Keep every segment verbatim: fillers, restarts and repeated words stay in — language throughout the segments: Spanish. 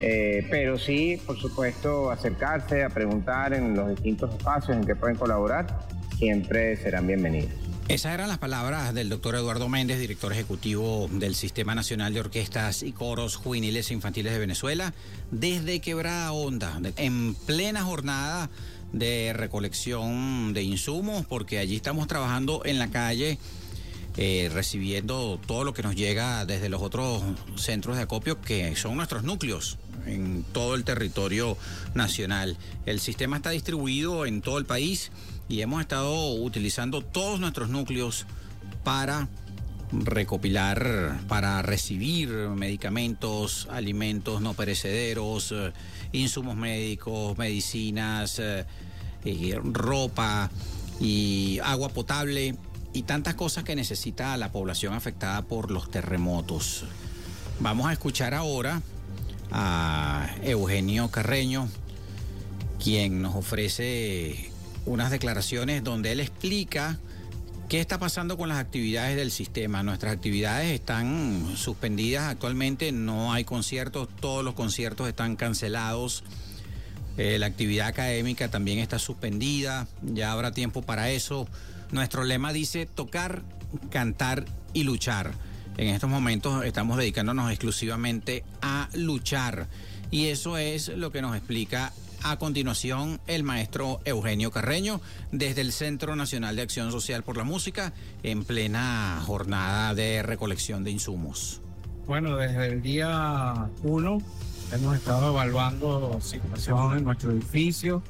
Eh, pero sí, por supuesto, acercarse a preguntar en los distintos espacios en que pueden colaborar, siempre serán bienvenidos. Esas eran las palabras del doctor Eduardo Méndez, director ejecutivo del Sistema Nacional de Orquestas y Coros Juveniles e Infantiles de Venezuela, desde Quebrada Honda, en plena jornada de recolección de insumos, porque allí estamos trabajando en la calle, eh, recibiendo todo lo que nos llega desde los otros centros de acopio, que son nuestros núcleos en todo el territorio nacional. El sistema está distribuido en todo el país y hemos estado utilizando todos nuestros núcleos para recopilar, para recibir medicamentos, alimentos no perecederos, eh, insumos médicos, medicinas, eh, eh, ropa y agua potable y tantas cosas que necesita la población afectada por los terremotos. Vamos a escuchar ahora a Eugenio Carreño, quien nos ofrece unas declaraciones donde él explica qué está pasando con las actividades del sistema. Nuestras actividades están suspendidas actualmente, no hay conciertos, todos los conciertos están cancelados. Eh, la actividad académica también está suspendida, ya habrá tiempo para eso. Nuestro lema dice tocar, cantar y luchar. En estos momentos estamos dedicándonos exclusivamente a luchar y eso es lo que nos explica a continuación el maestro Eugenio Carreño desde el Centro Nacional de Acción Social por la Música en plena jornada de recolección de insumos. Bueno, desde el día uno hemos estado evaluando situación en nuestro edificio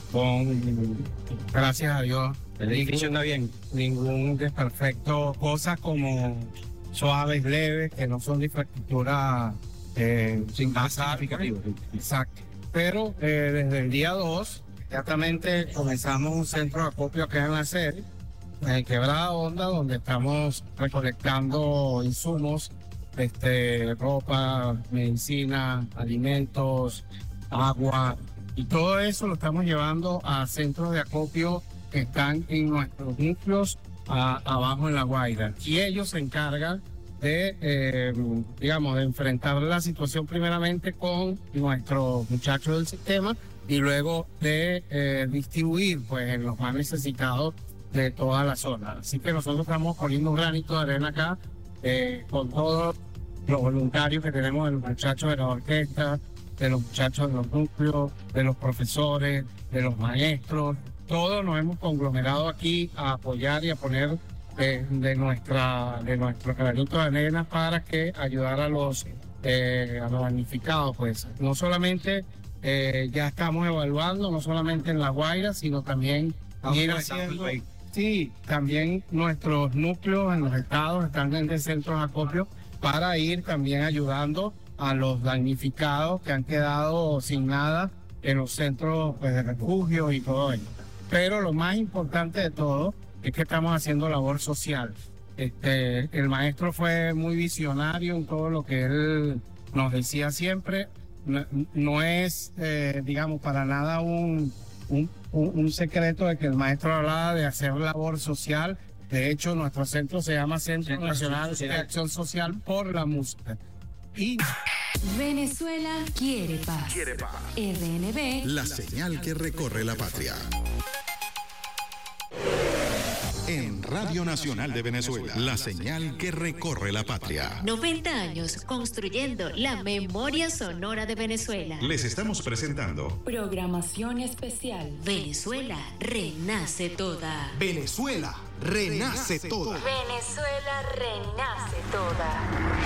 con, gracias a Dios, el edificio está bien, ningún desperfecto, cosas como suaves, leves, que no son de infraestructura eh, sin pasar. Exacto. Pero eh, desde el día dos, exactamente comenzamos un centro de acopio que van a hacer en Quebrada Honda, donde estamos recolectando insumos, este, ropa, medicina, alimentos, agua, y todo eso lo estamos llevando a centros de acopio que están en nuestros núcleos a, abajo en La Guaira. Y ellos se encargan de, eh, digamos, de enfrentar la situación primeramente con nuestros muchachos del sistema y luego de eh, distribuir pues en los más necesitados de toda la zona. Así que nosotros estamos poniendo un granito de arena acá eh, con todos los voluntarios que tenemos, de los muchachos de la orquesta, de los muchachos de los núcleos, de los profesores, de los maestros. Todos nos hemos conglomerado aquí a apoyar y a poner De, de nuestra de nuestro granito de arena para que ayudar a los eh, a los damnificados. Pues no solamente eh, ya estamos evaluando, no solamente en La Guaira, sino también ir haciendo, sí, también nuestros núcleos en los estados están en el centro de acopio para ir también ayudando a los damnificados que han quedado sin nada en los centros pues, de refugio y todo ello. Pero lo más importante de todo es que estamos haciendo labor social. Este, el maestro fue muy visionario en todo lo que él nos decía siempre. No, no es, eh, digamos, para nada un, un, un secreto de que el maestro hablaba de hacer labor social. De hecho, nuestro centro se llama Centro Nacional de Acción Social por la Música. Y Venezuela quiere paz. Quiere paz. R N B, la señal que recorre la patria. En Radio Nacional de Venezuela, la señal que recorre la patria. noventa años construyendo la memoria sonora de Venezuela. Les estamos presentando Programación especial. Venezuela renace toda. Venezuela renace toda. Venezuela renace toda.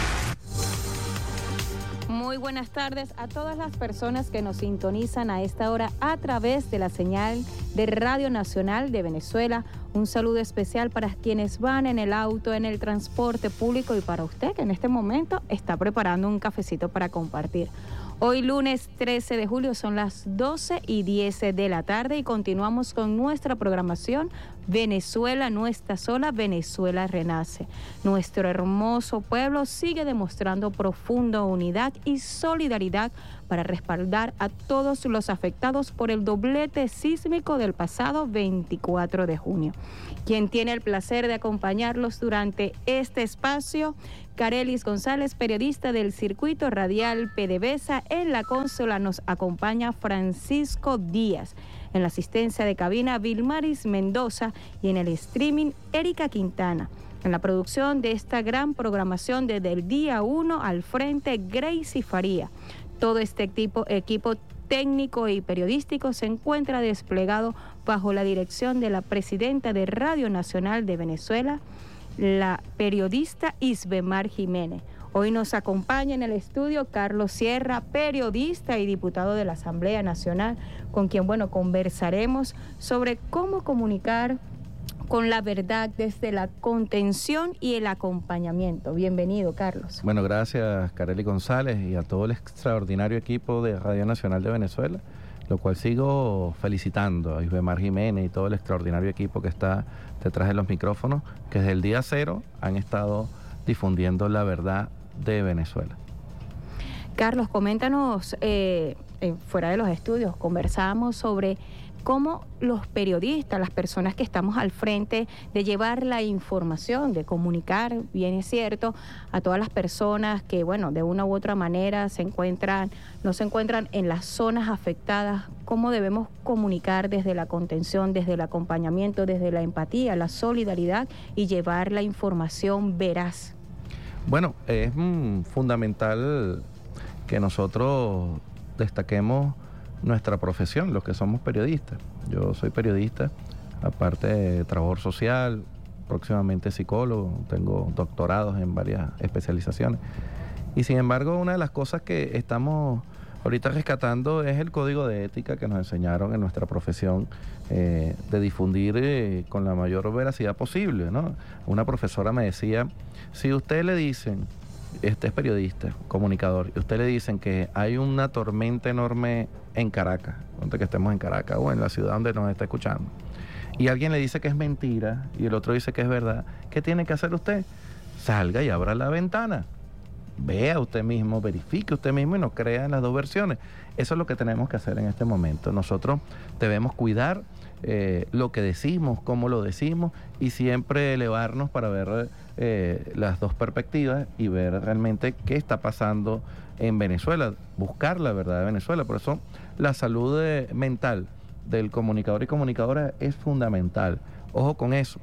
Muy buenas tardes a todas las personas que nos sintonizan a esta hora a través de la señal de Radio Nacional de Venezuela. Un saludo especial para quienes van en el auto, en el transporte público y para usted que en este momento está preparando un cafecito para compartir. Hoy lunes trece de julio son las doce y diez de la tarde y continuamos con nuestra programación Venezuela no está sola, Venezuela renace. Nuestro hermoso pueblo sigue demostrando profunda unidad y solidaridad para respaldar a todos los afectados por el doblete sísmico del pasado veinticuatro de junio. Quien tiene el placer de acompañarlos durante este espacio, Carelis González, periodista del Circuito Radial PDVSA. En la consola nos acompaña Francisco Díaz. En la asistencia de cabina, Vilmaris Mendoza, y en el streaming, Erika Quintana. En la producción de esta gran programación desde el día uno al frente, Gracie Faría. Todo este equipo, equipo técnico y periodístico se encuentra desplegado bajo la dirección de la presidenta de Radio Nacional de Venezuela, la periodista Isbemar Jiménez. Hoy nos acompaña en el estudio Carlos Sierra, periodista y diputado de la Asamblea Nacional, con quien, bueno, conversaremos sobre cómo comunicar con la verdad desde la contención y el acompañamiento. Bienvenido, Carlos. Bueno, gracias, Carelis González, y a todo el extraordinario equipo de Radio Nacional de Venezuela, lo cual sigo felicitando a Isbemar Jiménez y todo el extraordinario equipo que está detrás de los micrófonos, que desde el día cero han estado difundiendo la verdad de Venezuela. Carlos, coméntanos, eh, eh, fuera de los estudios, conversábamos sobre cómo los periodistas, las personas que estamos al frente de llevar la información, de comunicar, bien es cierto, a todas las personas que, bueno, de una u otra manera se encuentran, no se encuentran en las zonas afectadas, cómo debemos comunicar desde la contención, desde el acompañamiento, desde la empatía, la solidaridad y llevar la información veraz. Bueno, es mm, fundamental que nosotros destaquemos nuestra profesión, los que somos periodistas. Yo soy periodista, aparte de trabajador social, próximamente psicólogo, tengo doctorados en varias especializaciones. Y sin embargo, una de las cosas que estamos ahorita rescatando es el código de ética que nos enseñaron en nuestra profesión, eh, de difundir eh, con la mayor veracidad posible, ¿no? Una profesora me decía, si usted le dicen, este es periodista, comunicador, y usted le dicen que hay una tormenta enorme en Caracas, donde que estemos en Caracas o en la ciudad donde nos está escuchando, y alguien le dice que es mentira y el otro dice que es verdad, ¿qué tiene que hacer usted? Salga y abra la ventana, vea usted mismo, verifique usted mismo y no crea en las dos versiones. Eso es lo que tenemos que hacer en este momento. Nosotros debemos cuidar eh, lo que decimos, cómo lo decimos, y siempre elevarnos para ver eh, las dos perspectivas y ver realmente qué está pasando en Venezuela, buscar la verdad de Venezuela. Por eso la salud eh, mental del comunicador y comunicadora es fundamental. Ojo con eso.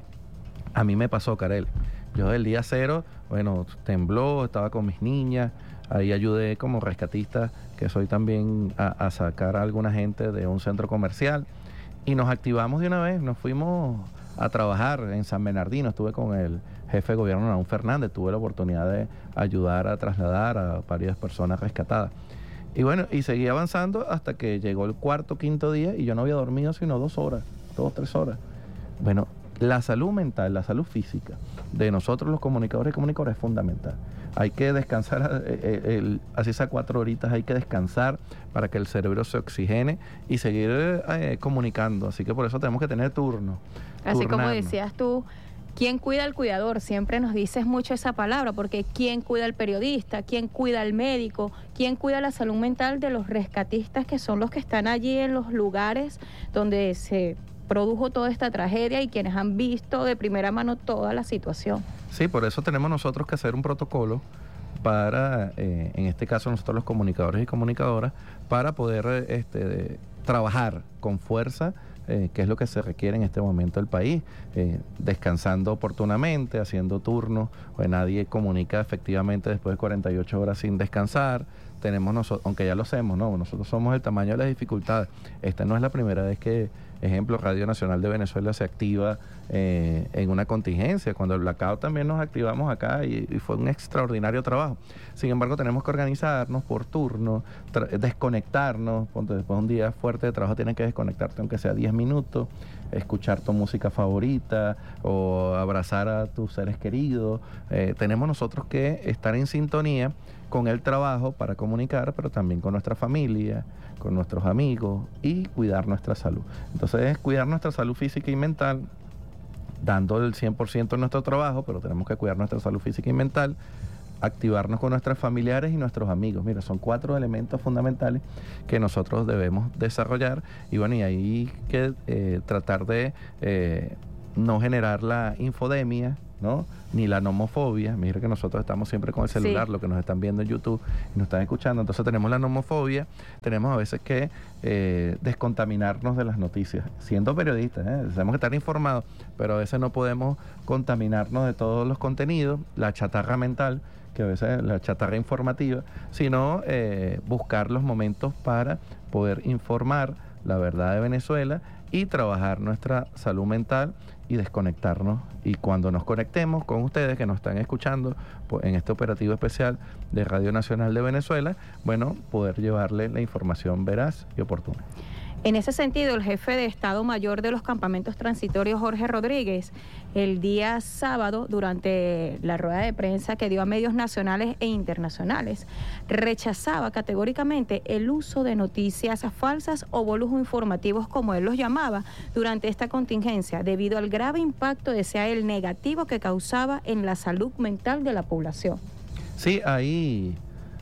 A mí me pasó, Carel. Yo del día cero, bueno, tembló, estaba con mis niñas, ahí ayudé como rescatista, que soy también, a, a sacar a alguna gente de un centro comercial, y nos activamos de una vez, nos fuimos a trabajar en San Bernardino. Estuve con el jefe de gobierno, Naúm Fernández, tuve la oportunidad de ayudar a trasladar a varias personas rescatadas. Y bueno, y seguí avanzando hasta que llegó el cuarto, quinto día, y yo no había dormido sino dos horas, dos, tres horas. Bueno, la salud mental, la salud física de nosotros los comunicadores y comunicadoras es fundamental. Hay que descansar, el, el, así esas cuatro horitas hay que descansar para que el cerebro se oxigene y seguir eh, comunicando. Así que por eso tenemos que tener turno. Así turnarnos. Como decías tú, ¿quién cuida al cuidador? Siempre nos dices mucho esa palabra, porque ¿quién cuida al periodista? ¿Quién cuida al médico? ¿Quién cuida la salud mental de los rescatistas, que son los que están allí en los lugares donde se produjo toda esta tragedia y quienes han visto de primera mano toda la situación? Sí, por eso tenemos nosotros que hacer un protocolo para, eh, en este caso nosotros los comunicadores y comunicadoras, para poder este, trabajar con fuerza, eh, que es lo que se requiere en este momento del país, eh, descansando oportunamente, haciendo turnos, pues nadie comunica efectivamente después de cuarenta y ocho horas sin descansar. Tenemos nosotros, aunque ya lo hacemos, ¿no? Nosotros somos el tamaño de las dificultades. Esta no es la primera vez que, ejemplo, Radio Nacional de Venezuela se activa eh, en una contingencia. Cuando el blackout también nos activamos acá y, y fue un extraordinario trabajo. Sin embargo, tenemos que organizarnos por turno, desconectarnos. Cuando después de un día fuerte de trabajo tienes que desconectarte aunque sea diez minutos, escuchar tu música favorita o abrazar a tus seres queridos. Eh, tenemos nosotros que estar en sintonía con el trabajo para comunicar, pero también con nuestra familia, con nuestros amigos y cuidar nuestra salud. Entonces, cuidar nuestra salud física y mental dando el cien por ciento en nuestro trabajo, pero tenemos que cuidar nuestra salud física y mental, activarnos con nuestros familiares y nuestros amigos. Mira, son cuatro elementos fundamentales que nosotros debemos desarrollar y bueno, y ahí que eh, tratar de eh, no generar la infodemia, ¿no? Ni la nomofobia. Mira que nosotros estamos siempre con el celular, sí. Lo que nos están viendo en YouTube y nos están escuchando. Entonces tenemos la nomofobia, tenemos a veces que eh, descontaminarnos de las noticias. Siendo periodistas, ¿eh? Tenemos que estar informados, pero a veces no podemos contaminarnos de todos los contenidos, la chatarra mental, que a veces la chatarra informativa, sino eh, buscar los momentos para poder informar la verdad de Venezuela y trabajar nuestra salud mental y desconectarnos. Y cuando nos conectemos con ustedes que nos están escuchando pues, en este operativo especial de Radio Nacional de Venezuela, bueno, poder llevarle la información veraz y oportuna. En ese sentido, el jefe de Estado Mayor de los Campamentos Transitorios, Jorge Rodríguez, el día sábado, durante la rueda de prensa que dio a medios nacionales e internacionales, rechazaba categóricamente el uso de noticias falsas o bolos informativos, como él los llamaba, durante esta contingencia, debido al grave impacto, decía él, negativo que causaba en la salud mental de la población. Sí, hay,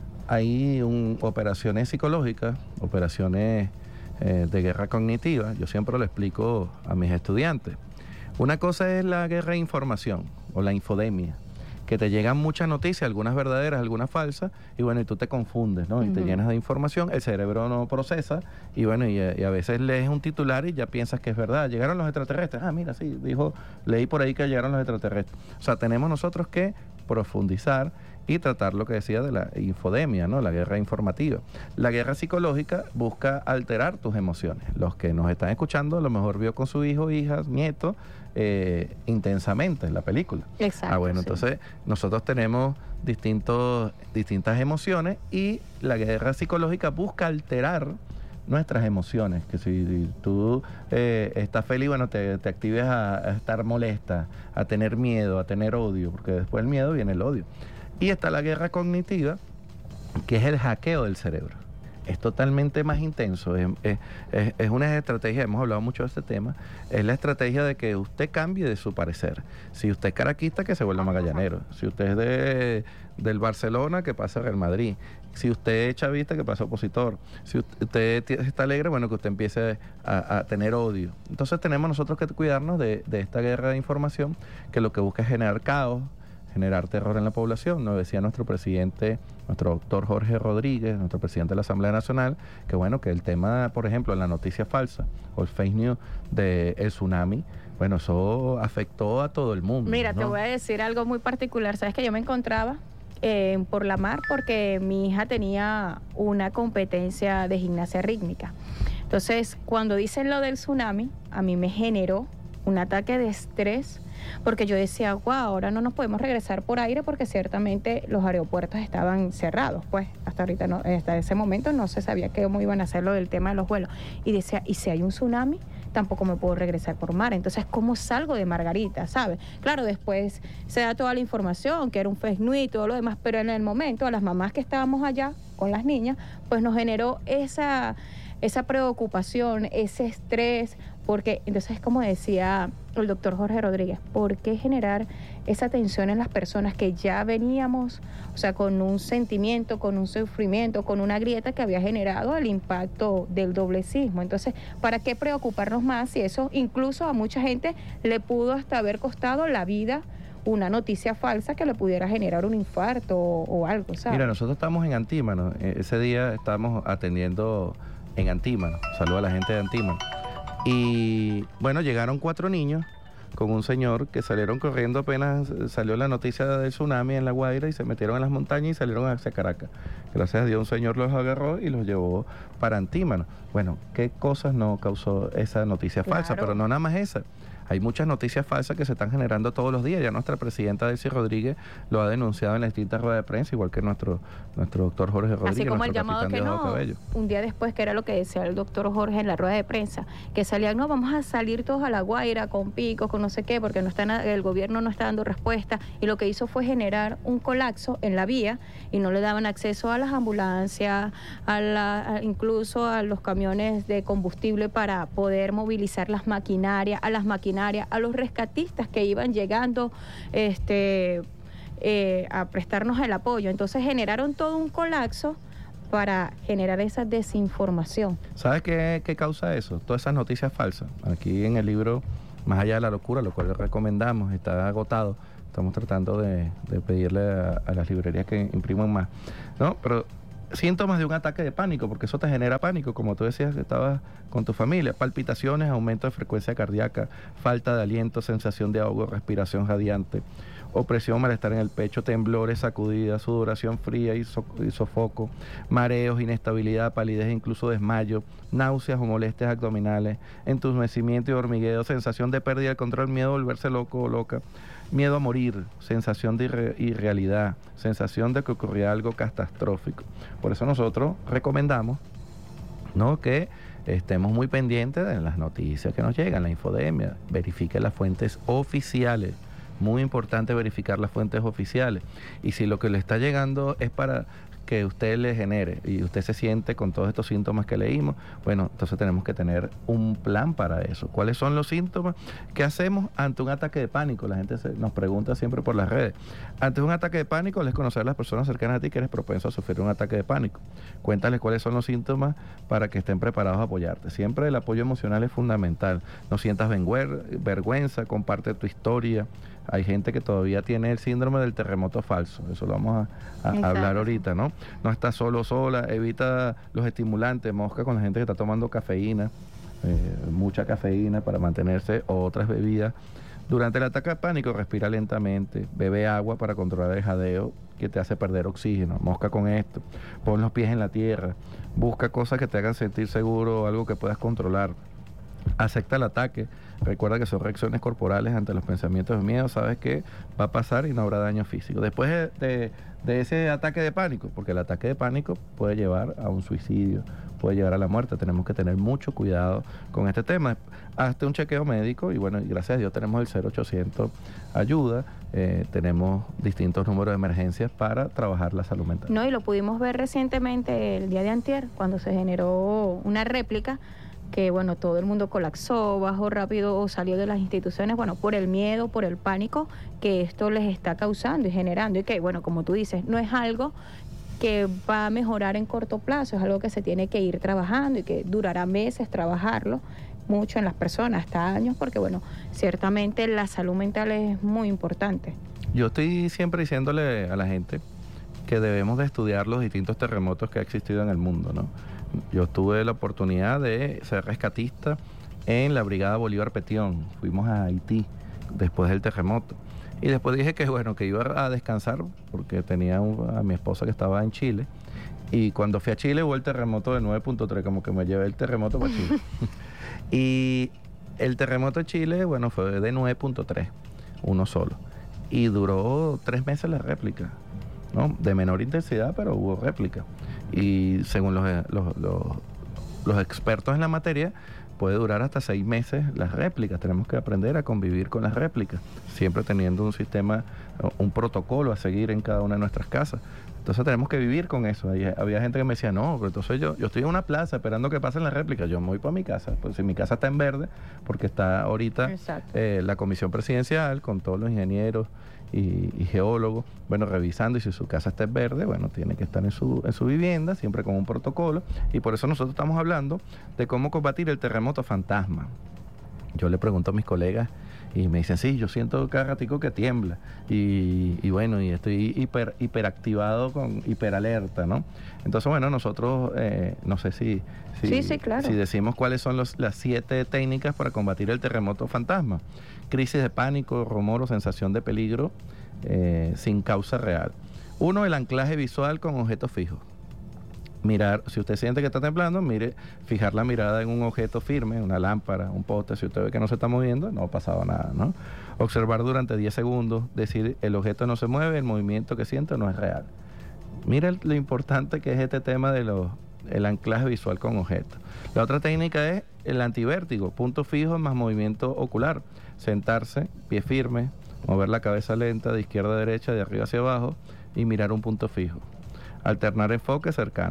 hay un, operaciones psicológicas, operaciones Eh, de guerra cognitiva. Yo siempre lo explico a mis estudiantes. Una cosa es la guerra de información o la infodemia, que te llegan muchas noticias, algunas verdaderas, algunas falsas, y bueno, y tú te confundes, ¿no? Y uh-huh. te llenas de información, el cerebro no procesa, y bueno, y, y a veces lees un titular y ya piensas que es verdad. Llegaron los extraterrestres. Ah, mira, sí, dijo, leí por ahí que llegaron los extraterrestres. O sea, tenemos nosotros que profundizar y tratar lo que decía de la infodemia, ¿no? La guerra informativa. La guerra psicológica busca alterar tus emociones. Los que nos están escuchando, a lo mejor vio con su hijo, hija, nieto, eh, intensamente en la película. Exacto. Ah, bueno, sí. Entonces nosotros tenemos distintos, distintas emociones y la guerra psicológica busca alterar nuestras emociones, que si tú eh, estás feliz, bueno, te, te actives a, a estar molesta, a tener miedo, a tener odio, porque después del miedo viene el odio. Y está la guerra cognitiva, que es el hackeo del cerebro. Es totalmente más intenso, es, es, es, es una estrategia, hemos hablado mucho de este tema, es la estrategia de que usted cambie de su parecer. Si usted es caraquista, que se vuelva magallanero. Si usted es de, del Barcelona, que pase al Real Madrid. Si usted es chavista, que pase opositor. Si usted está alegre, bueno, que usted empiece a, a tener odio. Entonces tenemos nosotros que cuidarnos de, de esta guerra de información, que lo que busca es generar caos, generar terror en la población. Nos decía nuestro presidente, nuestro doctor Jorge Rodríguez, nuestro presidente de la Asamblea Nacional, que bueno, que el tema, por ejemplo, la noticia falsa o el fake news del tsunami, bueno, eso afectó a todo el mundo. Mira, ¿no? Te voy a decir algo muy particular. Sabes que yo me encontraba eh, por la mar porque mi hija tenía una competencia de gimnasia rítmica. Entonces, cuando dicen lo del tsunami, a mí me generó un ataque de estrés, porque yo decía, wow, ahora no nos podemos regresar por aire porque ciertamente los aeropuertos estaban cerrados, pues hasta ahorita, no, hasta ese momento no se sabía cómo iban a hacer lo del tema de los vuelos. Y decía, ¿y si hay un tsunami? Tampoco me puedo regresar por mar. Entonces, ¿cómo salgo de Margarita, sabes? Claro, después se da toda la información, que era un fake news y todo lo demás, pero en el momento, a las mamás que estábamos allá con las niñas, pues nos generó esa, esa preocupación, ese estrés, porque entonces, como decía el doctor Jorge Rodríguez, ¿por qué generar esa tensión en las personas que ya veníamos, o sea, con un sentimiento, con un sufrimiento, con una grieta que había generado el impacto del doblecismo? Entonces, ¿para qué preocuparnos más si eso incluso a mucha gente le pudo hasta haber costado la vida, una noticia falsa que le pudiera generar un infarto o, o algo, ¿sabes? Mira, nosotros estamos en Antímano, ese día estábamos atendiendo en Antímano, saludo a la gente de Antímano. Y bueno, llegaron cuatro niños con un señor que salieron corriendo apenas salió la noticia del tsunami en La Guaira y se metieron en las montañas y salieron hacia Caracas. Gracias a Dios un señor los agarró y los llevó para Antímano. Bueno, ¿qué cosas no causó esa noticia Claro. falsa? Pero no nada más esa. Hay muchas noticias falsas que se están generando todos los días. Ya nuestra presidenta Delcy Rodríguez lo ha denunciado en las distintas ruedas de prensa, igual que nuestro nuestro doctor Jorge Rodríguez. Así como el nuestro llamado capitán que Diosdado no, Cabello. un día después, que era lo que decía el doctor Jorge en la rueda de prensa, que salían, no, vamos a salir todos a La Guaira con picos, con no sé qué, porque no está, el gobierno no está dando respuesta, y lo que hizo fue generar un colapso en la vía, y no le daban acceso a las ambulancias, a la, a, incluso a los camiones de combustible para poder movilizar las maquinarias, a las maquinarias maquinaria, a los rescatistas que iban llegando este, eh, a prestarnos el apoyo. Entonces generaron todo un colapso para generar esa desinformación. ¿Sabes qué, qué causa eso? Todas esas noticias falsas. Aquí en el libro Más allá de la locura, lo cual le recomendamos, está agotado. Estamos tratando de, de pedirle a, a las librerías que impriman más, ¿no? Pero síntomas de un ataque de pánico, porque eso te genera pánico, como tú decías que estabas con tu familia. Palpitaciones, aumento de frecuencia cardíaca, falta de aliento, sensación de ahogo, respiración jadeante, opresión, malestar en el pecho, temblores, sacudidas, sudoración fría y, so y sofoco, mareos, inestabilidad, palidez, incluso desmayo, náuseas o molestias abdominales, entumecimiento y hormigueo, sensación de pérdida del control, miedo a volverse loco o loca, miedo a morir, sensación de irre irrealidad, sensación de que ocurría algo catastrófico. Por eso nosotros recomendamos, ¿no?, que estemos muy pendientes de las noticias que nos llegan, la infodemia, verifique las fuentes oficiales. Muy importante verificar las fuentes oficiales. Y si lo que le está llegando es para que usted le genere y usted se siente con todos estos síntomas que leímos, bueno, entonces tenemos que tener un plan para eso. ¿Cuáles son los síntomas? ¿Qué hacemos ante un ataque de pánico? La gente se, nos pregunta siempre por las redes. Ante un ataque de pánico, les conocer a las personas cercanas a ti que eres propenso a sufrir un ataque de pánico. Cuéntales cuáles son los síntomas para que estén preparados a apoyarte. Siempre el apoyo emocional es fundamental. No sientas vergüenza, comparte tu historia. Hay gente que todavía tiene el síndrome del terremoto falso, eso lo vamos a, a hablar ahorita, ¿no? No estás solo, sola, evita los estimulantes, mosca con la gente que está tomando cafeína, eh, mucha cafeína para mantenerse, o otras bebidas. Durante el ataque de pánico, respira lentamente, bebe agua para controlar el jadeo que te hace perder oxígeno, mosca con esto, pon los pies en la tierra, busca cosas que te hagan sentir seguro, algo que puedas controlar. Acepta el ataque, recuerda que son reacciones corporales ante los pensamientos de miedo, sabes que va a pasar y no habrá daño físico. Después de, de, de ese ataque de pánico, porque el ataque de pánico puede llevar a un suicidio, puede llevar a la muerte, tenemos que tener mucho cuidado con este tema. Hazte un chequeo médico y bueno, gracias a Dios tenemos el cero ochocientos ayuda, eh, tenemos distintos números de emergencias para trabajar la salud mental. No, y lo pudimos ver recientemente el día de antier, cuando se generó una réplica que bueno, todo el mundo colapsó, bajó rápido o salió de las instituciones, bueno, por el miedo, por el pánico que esto les está causando y generando, y que bueno, como tú dices, no es algo que va a mejorar en corto plazo, es algo que se tiene que ir trabajando y que durará meses trabajarlo mucho en las personas, hasta años, porque bueno, ciertamente la salud mental es muy importante. Yo estoy siempre diciéndole a la gente que debemos de estudiar los distintos terremotos que ha existido en el mundo, ¿no? Yo tuve la oportunidad de ser rescatista en la Brigada Bolívar Petión. Fuimos a Haití después del terremoto. Y después dije que bueno, que iba a descansar porque tenía un, a mi esposa que estaba en Chile. Y cuando fui a Chile hubo el terremoto de nueve punto tres, como que me llevé el terremoto para Chile. Y el terremoto de Chile, bueno, fue de nueve punto tres, uno solo. Y duró tres meses la réplica, ¿no? De menor intensidad, pero hubo réplica. Y según los, los, los, los expertos en la materia, puede durar hasta seis meses las réplicas. Tenemos que aprender a convivir con las réplicas, siempre teniendo un sistema, un protocolo a seguir en cada una de nuestras casas. Entonces tenemos que vivir con eso. Había, había gente que me decía, no, pero entonces yo, yo estoy en una plaza esperando que pasen las réplicas, yo me voy para mi casa, pues si mi casa está en verde, porque está ahorita eh, la comisión presidencial con todos los ingenieros y, y geólogos, bueno, revisando, y si su casa está en verde, bueno, tiene que estar en su, en su vivienda, siempre con un protocolo, y por eso nosotros estamos hablando de cómo combatir el terremoto fantasma. Yo le pregunto a mis colegas y me dicen, sí, yo siento cada ratico que tiembla y, y bueno, y estoy hiper, hiperactivado con hiperalerta, ¿no? Entonces, bueno, nosotros, eh, no sé si, si, sí, sí, claro. si decimos cuáles son los, las siete técnicas para combatir el terremoto fantasma. Crisis de pánico, rumor o sensación de peligro eh, sin causa real. Uno, el anclaje visual con objetos fijos. Mirar, si usted siente que está temblando, mire, fijar la mirada en un objeto firme, una lámpara, un poste. Si usted ve que no se está moviendo, no ha pasado nada, ¿no? Observar durante diez segundos, decir el objeto no se mueve, el movimiento que siente no es real. Mire lo importante que es este tema de los, el anclaje visual con objetos. La otra técnica es el antivértigo, punto fijo más movimiento ocular. Sentarse, pie firme, mover la cabeza lenta de izquierda a derecha, de arriba hacia abajo y mirar un punto fijo. Alternar enfoque cercano.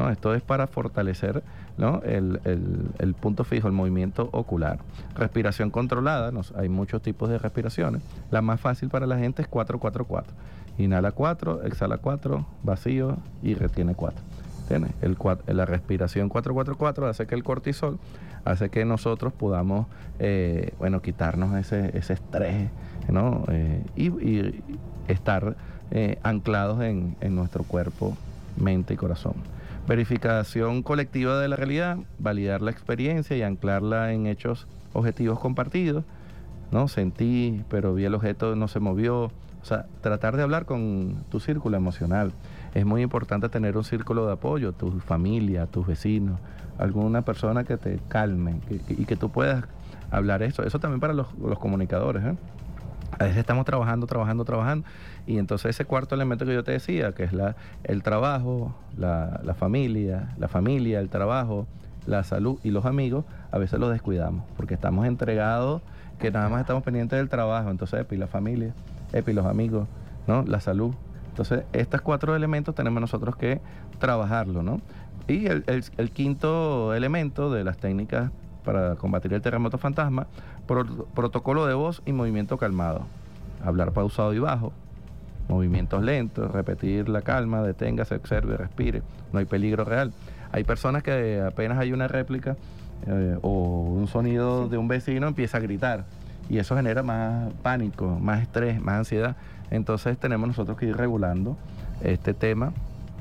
¿no? Esto es para fortalecer, ¿no? el, el, el punto fijo, el movimiento ocular. Respiración controlada, ¿no? Hay muchos tipos de respiraciones. La más fácil para la gente es cuatro cuatro cuatro. Inhala cuatro, exhala cuatro, vacío y retiene cuatro. ¿Entiendes? El, la respiración cuatro cuatro cuatro hace que el cortisol, hace que nosotros podamos, eh, bueno, quitarnos ese, ese estrés, ¿no? Eh, y, y estar eh, anclados en, en nuestro cuerpo, mente y corazón. Verificación colectiva de la realidad, validar la experiencia y anclarla en hechos objetivos compartidos, ¿no? Sentí, pero vi el objeto, no se movió. O sea, tratar de hablar con tu círculo emocional. Es muy importante tener un círculo de apoyo, tu familia, tus vecinos, alguna persona que te calme que, que, y que tú puedas hablar eso. Eso también para los, los comunicadores, ¿eh? A veces estamos trabajando, trabajando, trabajando, y entonces ese cuarto elemento que yo te decía, que es la, el trabajo, la, la familia, la familia, el trabajo, la salud y los amigos, a veces los descuidamos, porque estamos entregados, que nada más estamos pendientes del trabajo. Entonces, epi, la familia, epi, los amigos, ¿no? La salud. Entonces, estos cuatro elementos tenemos nosotros que trabajarlo, ¿no? Y el, el, el quinto elemento de las técnicas para combatir el terremoto fantasma, pro, protocolo de voz y movimiento calmado. Hablar pausado y bajo, movimientos lentos, repetir la calma, deténgase, observe, respire, no hay peligro real. Hay personas que apenas hay una réplica eh, o un sonido de un vecino empieza a gritar, y eso genera más pánico, más estrés, más ansiedad. Entonces tenemos nosotros que ir regulando este tema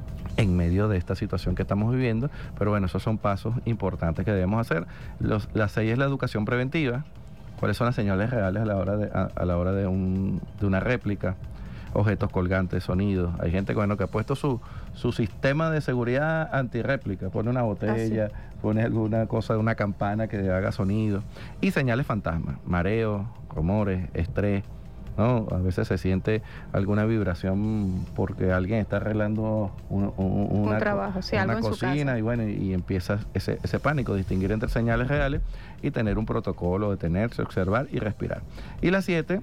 en medio de esta situación que estamos viviendo, pero bueno, esos son pasos importantes que debemos hacer. Los, la seis es la educación preventiva. ¿Cuáles son las señales reales a la hora de, a, a la hora de, un, de una réplica? Objetos colgantes, sonidos. Hay gente bueno, que ha puesto su, su sistema de seguridad antirréplica. Pone una botella, ah, sí. pone alguna cosa, una campana que haga sonido. Y señales fantasmas, mareos, rumores, estrés, ¿no? A veces se siente alguna vibración porque alguien está arreglando un, un, una, un trabajo, sí, una algo en cocina, su casa. y bueno, y, y empieza ese, ese pánico, distinguir entre señales reales y tener un protocolo, detenerse, observar y respirar. Y la siete,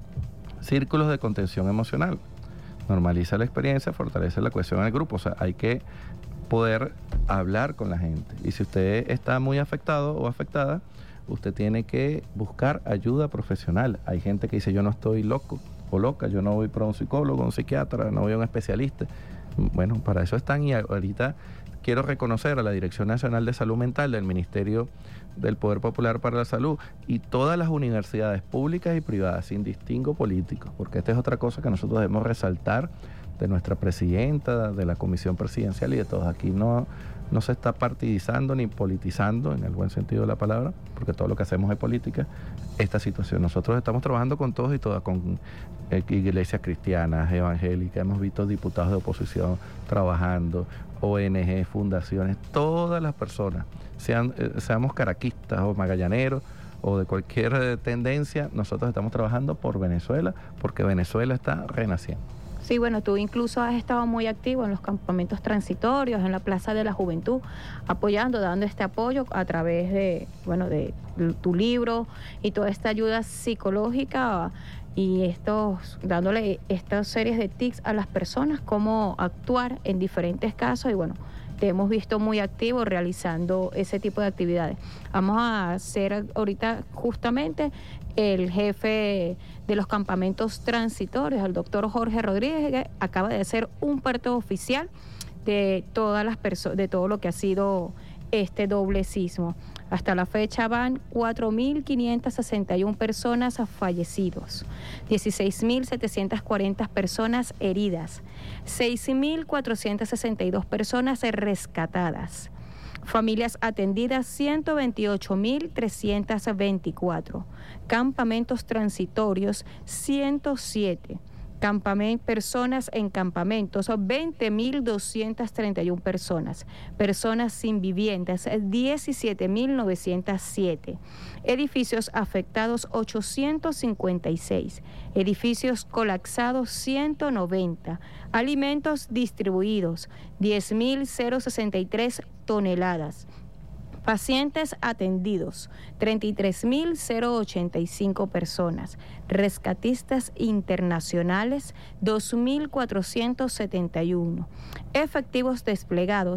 círculos de contención emocional. Normaliza la experiencia, fortalece la cohesión en el grupo. O sea, hay que poder hablar con la gente. Y si usted está muy afectado o afectada, usted tiene que buscar ayuda profesional. Hay gente que dice, yo no estoy loco o loca, yo no voy para un psicólogo, un psiquiatra, no voy a un especialista. Bueno, para eso están, y ahorita quiero reconocer a la Dirección Nacional de Salud Mental del Ministerio del Poder Popular para la Salud y todas las universidades públicas y privadas, sin distingo político, porque esta es otra cosa que nosotros debemos resaltar de nuestra presidenta, de la Comisión Presidencial y de todos. Aquí no, no se está partidizando ni politizando, en el buen sentido de la palabra, porque todo lo que hacemos es política, esta situación. Nosotros estamos trabajando con todos y todas, con eh, iglesias cristianas, evangélicas, hemos visto diputados de oposición trabajando, O N G, fundaciones, todas las personas, sean, eh, seamos caraquistas o magallaneros o de cualquier eh, tendencia, nosotros estamos trabajando por Venezuela, porque Venezuela está renaciendo. Sí, bueno, tú incluso has estado muy activo en los campamentos transitorios, en la Plaza de la Juventud, apoyando, dando este apoyo a través de, bueno, de tu libro y toda esta ayuda psicológica y estos, dándole estas series de tips a las personas, cómo actuar en diferentes casos. Y bueno, te hemos visto muy activo realizando ese tipo de actividades. Vamos a hacer ahorita justamente el jefe de los campamentos transitorios, el doctor Jorge Rodríguez, que acaba de hacer un parte oficial de todas las personas, de todo lo que ha sido este doble sismo. Hasta la fecha van cuatro mil quinientas sesenta y una personas fallecidos, dieciséis mil setecientas cuarenta personas heridas, seis mil cuatrocientas sesenta y dos personas rescatadas. Familias atendidas, ciento veintiocho mil trescientos veinticuatro. Campamentos transitorios, ciento siete. Campament, personas en campamentos, veinte mil doscientas treinta y una personas. Personas sin viviendas, diecisiete mil novecientos siete. Edificios afectados, ochocientos cincuenta y seis. Edificios colapsados, ciento noventa. Alimentos distribuidos, diez mil sesenta y tres toneladas. Pacientes atendidos, treinta y tres mil ochenta y cinco personas. Rescatistas internacionales, dos mil cuatrocientos setenta y uno. Efectivos desplegados,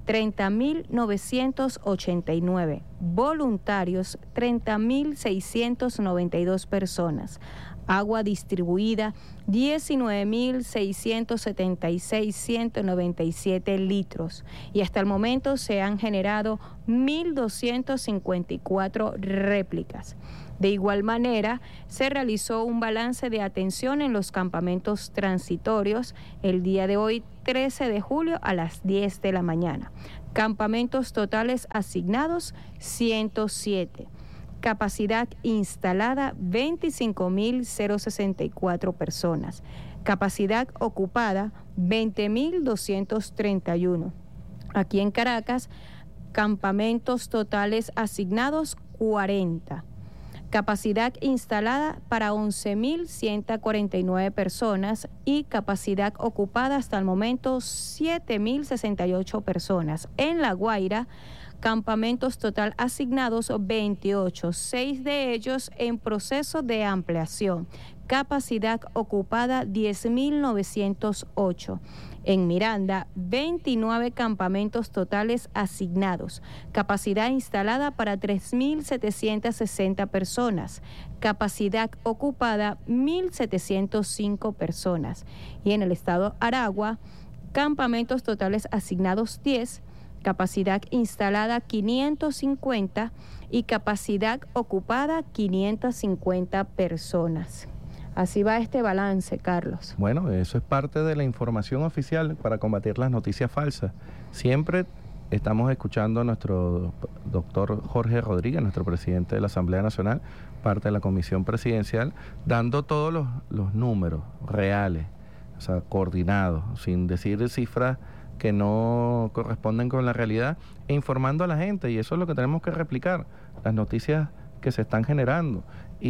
treinta mil novecientos ochenta y nueve. Voluntarios, treinta mil seiscientos noventa y dos personas. Agua distribuida, diecinueve mil seiscientos setenta y seis punto ciento noventa y siete litros. Y hasta el momento se han generado mil doscientas cincuenta y cuatro réplicas. De igual manera, se realizó un balance de atención en los campamentos transitorios el día de hoy, trece de julio, a las diez de la mañana. Campamentos totales asignados, ciento siete. Capacidad instalada, veinticinco mil sesenta y cuatro personas. Capacidad ocupada, veinte mil doscientos treinta y uno. Aquí en Caracas, campamentos totales asignados, cuarenta. Capacidad instalada para once mil ciento cuarenta y nueve personas y capacidad ocupada hasta el momento siete mil sesenta y ocho personas. En La Guaira, campamentos total asignados veintiocho, seis de ellos en proceso de ampliación. Capacidad ocupada diez mil novecientos ocho. En Miranda, veintinueve campamentos totales asignados. Capacidad instalada para tres mil setecientas sesenta personas. Capacidad ocupada mil setecientas cinco personas. Y en el estado Aragua, campamentos totales asignados diez. Capacidad instalada quinientos cincuenta y capacidad ocupada quinientas cincuenta personas. Así va este balance, Carlos. Bueno, eso es parte de la información oficial para combatir las noticias falsas. Siempre estamos escuchando a nuestro doctor Jorge Rodríguez, nuestro presidente de la Asamblea Nacional, parte de la Comisión Presidencial, dando todos los, los números reales, o sea, coordinados, sin decir cifras que no corresponden con la realidad, e informando a la gente, y eso es lo que tenemos que replicar, las noticias que se están generando,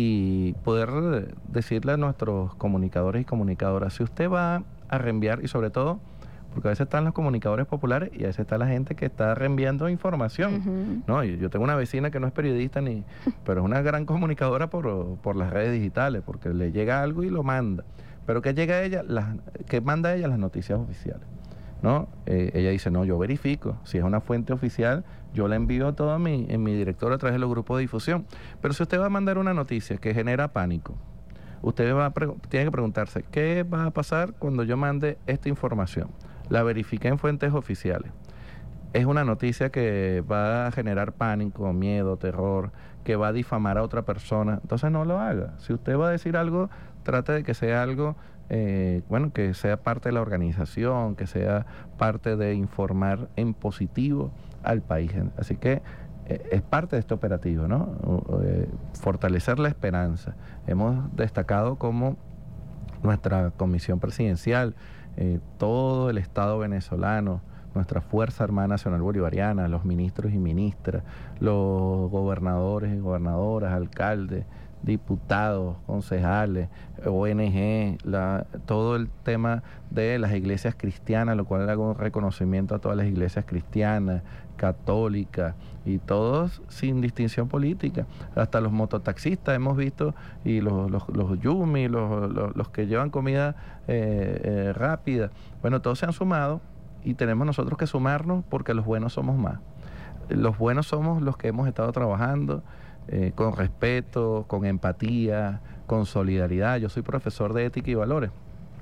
y poder decirle a nuestros comunicadores y comunicadoras, si usted va a reenviar, y sobre todo, porque a veces están los comunicadores populares y a veces está la gente que está reenviando información, uh-huh. ¿no? Yo, yo tengo una vecina que no es periodista, ni, pero es una gran comunicadora por, por las redes digitales, porque le llega algo y lo manda, pero que llega a ella, las, que manda a ella las noticias oficiales, ¿no? Eh, ella dice, no, yo verifico, si es una fuente oficial, yo la envío todo a mi, en mi director a través de los grupos de difusión. Pero si usted va a mandar una noticia que genera pánico, usted va a tiene que preguntarse, ¿qué va a pasar cuando yo mande esta información? La verifiqué en fuentes oficiales. Es una noticia que va a generar pánico, miedo, terror, que va a difamar a otra persona, entonces no lo haga. Si usted va a decir algo, trate de que sea algo Eh, bueno, que sea parte de la organización, que sea parte de informar en positivo al país. Así que eh, es parte de este operativo, ¿no? Eh, fortalecer la esperanza. Hemos destacado como nuestra comisión presidencial, eh, todo el Estado venezolano, nuestra Fuerza Armada Nacional Bolivariana, los ministros y ministras, los gobernadores y gobernadoras, alcaldes, diputados, concejales, O N G, la, todo el tema de las iglesias cristianas, lo cual hago un reconocimiento a todas las iglesias cristianas, católicas, y todos sin distinción política. Hasta los mototaxistas hemos visto, y los, los, los yumi, los, los, los que llevan comida eh, eh, rápida. Bueno, todos se han sumado y tenemos nosotros que sumarnos porque los buenos somos más. Los buenos somos los que hemos estado trabajando Eh, con respeto, con empatía, con solidaridad. Yo soy profesor de ética y valores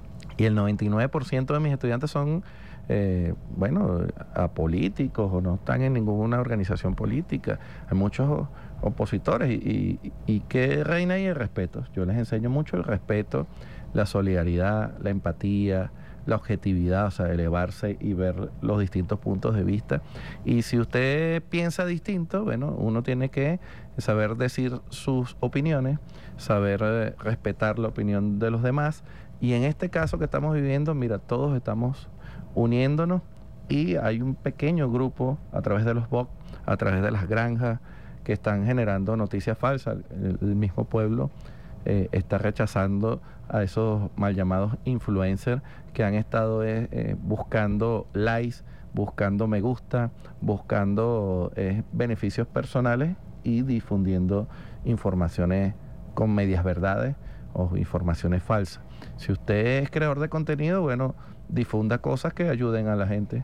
y el noventa y nueve por ciento de mis estudiantes son, eh, bueno, apolíticos o no están en ninguna organización política. Hay muchos opositores y, y, y ¿qué reina ahí? El respeto. Yo les enseño mucho el respeto, la solidaridad, la empatía, la objetividad, o sea, elevarse y ver los distintos puntos de vista. Y si usted piensa distinto, bueno, uno tiene que saber decir sus opiniones, saber eh, respetar la opinión de los demás. Y en este caso que estamos viviendo, mira, todos estamos uniéndonos y hay un pequeño grupo a través de los B O C, a través de las granjas, que están generando noticias falsas. El, el mismo pueblo Eh, está rechazando a esos mal llamados influencers que han estado eh, eh, buscando likes, buscando me gusta, buscando eh, beneficios personales y difundiendo informaciones con medias verdades o informaciones falsas. Si usted es creador de contenido, bueno, difunda cosas que ayuden a la gente,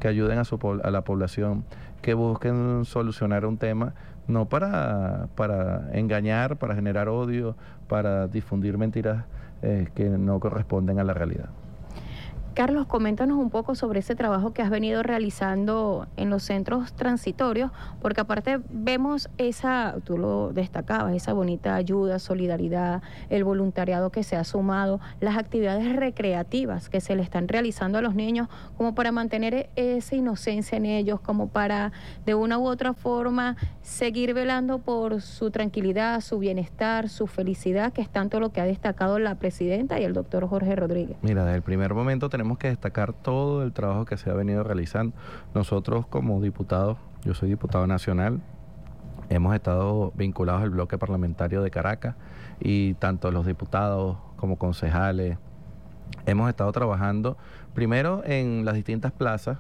que ayuden a, su, a la población, que busquen solucionar un tema, no para, para engañar, para generar odio, para difundir mentiras eh, que no corresponden a la realidad. Carlos, coméntanos un poco sobre ese trabajo que has venido realizando en los centros transitorios, porque aparte vemos esa, tú lo destacabas, esa bonita ayuda, solidaridad, el voluntariado que se ha sumado, las actividades recreativas que se le están realizando a los niños, como para mantener esa inocencia en ellos, como para de una u otra forma seguir velando por su tranquilidad, su bienestar, su felicidad, que es tanto lo que ha destacado la presidenta y el doctor Jorge Rodríguez. Mira, desde el primer momento tenemos Tenemos que destacar todo el trabajo que se ha venido realizando. Nosotros como diputados, yo soy diputado nacional, hemos estado vinculados al bloque parlamentario de Caracas y tanto los diputados como concejales hemos estado trabajando primero en las distintas plazas.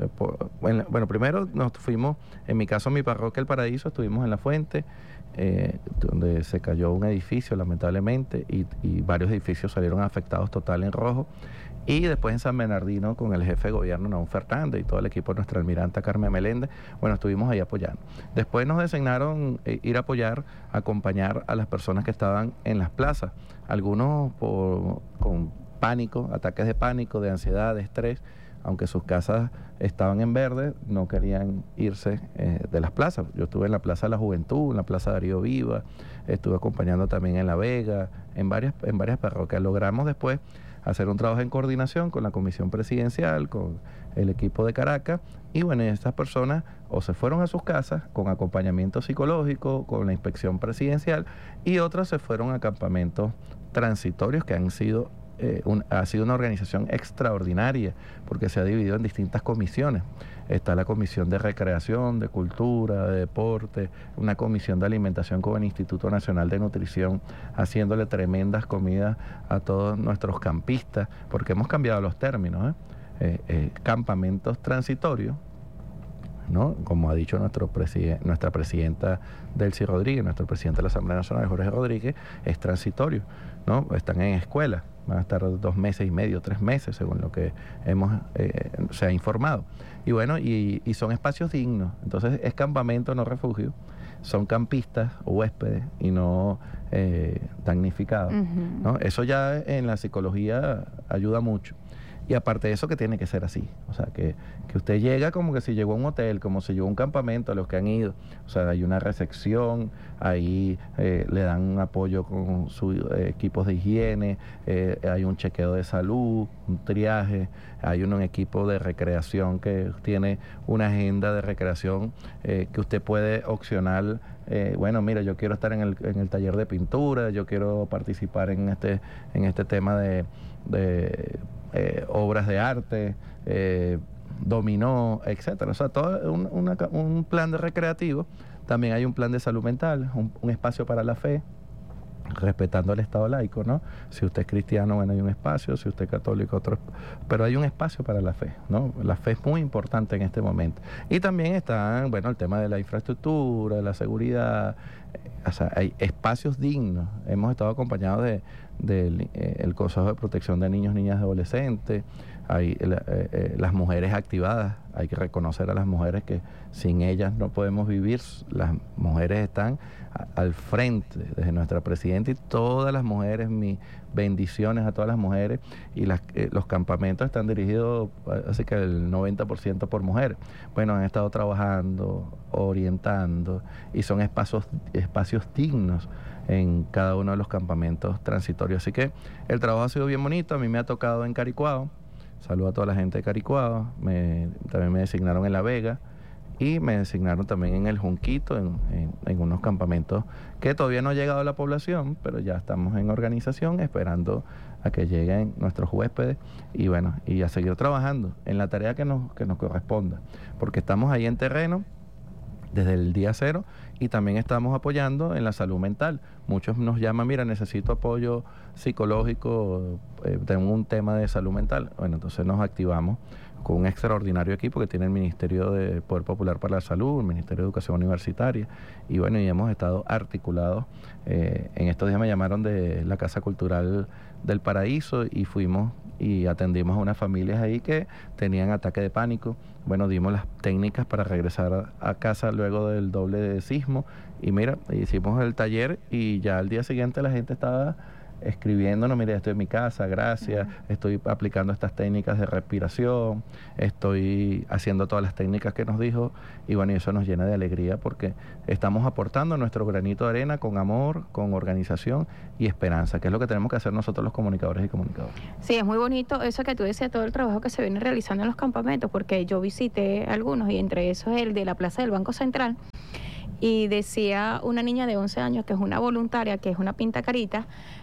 Bueno, primero nos fuimos, en mi caso mi parroquia El Paraíso, estuvimos en La Fuente, eh, donde se cayó un edificio lamentablemente y, y varios edificios salieron afectados total en rojo. Y después en San Bernardino con el jefe de gobierno, Naún Fernández, y todo el equipo de nuestra almiranta Carmen Meléndez, bueno, estuvimos ahí apoyando. Después nos designaron eh, ir a apoyar, acompañar a las personas que estaban en las plazas, algunos por, con pánico, ataques de pánico, de ansiedad, de estrés, aunque sus casas estaban en verde, no querían irse eh, de las plazas. Yo estuve en la Plaza de la Juventud, en la Plaza Darío Viva, estuve acompañando también en La Vega, en varias, en varias parroquias. Logramos después hacer un trabajo en coordinación con la Comisión Presidencial, con el equipo de Caracas, y bueno, estas personas o se fueron a sus casas con acompañamiento psicológico, con la inspección presidencial, y otras se fueron a campamentos transitorios que han sido Eh, un, ha sido una organización extraordinaria porque se ha dividido en distintas comisiones. Está la comisión de recreación, de cultura, de deporte, una comisión de alimentación con el Instituto Nacional de Nutrición, haciéndole tremendas comidas a todos nuestros campistas, porque hemos cambiado los términos, ¿eh? Eh, eh, campamentos transitorios, ¿no? Como ha dicho nuestro preside- nuestra presidenta Delcy Rodríguez, nuestro presidente de la Asamblea Nacional, Jorge Rodríguez, es transitorio, ¿no? Están en escuela, van a estar dos meses y medio, tres meses, según lo que hemos eh, se ha informado. Y bueno, y, y son espacios dignos, entonces es campamento, no refugio, son campistas o huéspedes y no eh, damnificados, uh-huh. ¿no? Eso ya en la psicología ayuda mucho. Y aparte de eso, que tiene que ser así, o sea, que, que usted llega como que si llegó a un hotel, como si llegó a un campamento a los que han ido, o sea, hay una recepción, ahí eh, le dan un apoyo con sus eh, equipos de higiene, eh, hay un chequeo de salud, un triaje, hay un, un equipo de recreación que tiene una agenda de recreación eh, que usted puede opcionar. Eh, bueno, mira, yo quiero estar en el, en el taller de pintura, yo quiero participar en este, en este tema de... de Eh, obras de arte, eh, dominó, etcétera. O sea, todo un, una, un plan de recreativo. También hay un plan de salud mental, un, un espacio para la fe, respetando el Estado laico, ¿no? Si usted es cristiano, bueno, hay un espacio, si usted es católico, otro, pero hay un espacio para la fe, ¿no? La fe es muy importante en este momento. Y también está, bueno, el tema de la infraestructura, de la seguridad, o sea, hay espacios dignos. Hemos estado acompañados de del eh, el Consejo de Protección de Niños, Niñas y Adolescentes, hay eh, eh, las mujeres activadas, hay que reconocer a las mujeres que sin ellas no podemos vivir. Las mujeres están a, al frente desde nuestra presidenta, y todas las mujeres, mis bendiciones a todas las mujeres, y las, eh, los campamentos están dirigidos así que el noventa por ciento por mujeres. Bueno, han estado trabajando, orientando, y son espacios, espacios dignos en cada uno de los campamentos transitorios. Así que el trabajo ha sido bien bonito. A mí me ha tocado en Caricuao. Saludo a toda la gente de Caricuao. Me, también me designaron en La Vega y me designaron también en el Junquito, en, en, en unos campamentos que todavía no ha llegado a la población, pero ya estamos en organización esperando a que lleguen nuestros huéspedes y bueno, y a seguir trabajando en la tarea que nos, que nos corresponda, porque estamos ahí en terreno desde el día cero, y también estamos apoyando en la salud mental. Muchos nos llaman, mira, necesito apoyo psicológico, eh, tengo un tema de salud mental. Bueno, entonces nos activamos con un extraordinario equipo que tiene el Ministerio de Poder Popular para la Salud, el Ministerio de Educación Universitaria, y bueno, y hemos estado articulados. Eh, en estos días me llamaron de la Casa Cultural del Paraíso y fuimos y atendimos a unas familias ahí que tenían ataque de pánico. Bueno, dimos las técnicas para regresar a, a casa luego del doble de sismo y mira, hicimos el taller y ya al día siguiente la gente estaba escribiéndonos, mire, estoy en mi casa, gracias, uh-huh. estoy aplicando estas técnicas de respiración, estoy haciendo todas las técnicas que nos dijo y bueno, y eso nos llena de alegría porque estamos aportando nuestro granito de arena con amor, con organización y esperanza, que es lo que tenemos que hacer nosotros los comunicadores y comunicadoras. Sí, es muy bonito eso que tú decías, todo el trabajo que se viene realizando en los campamentos, porque yo visité algunos y entre esos el de la Plaza del Banco Central y decía una niña de once años que es una voluntaria, que es una pintacarita,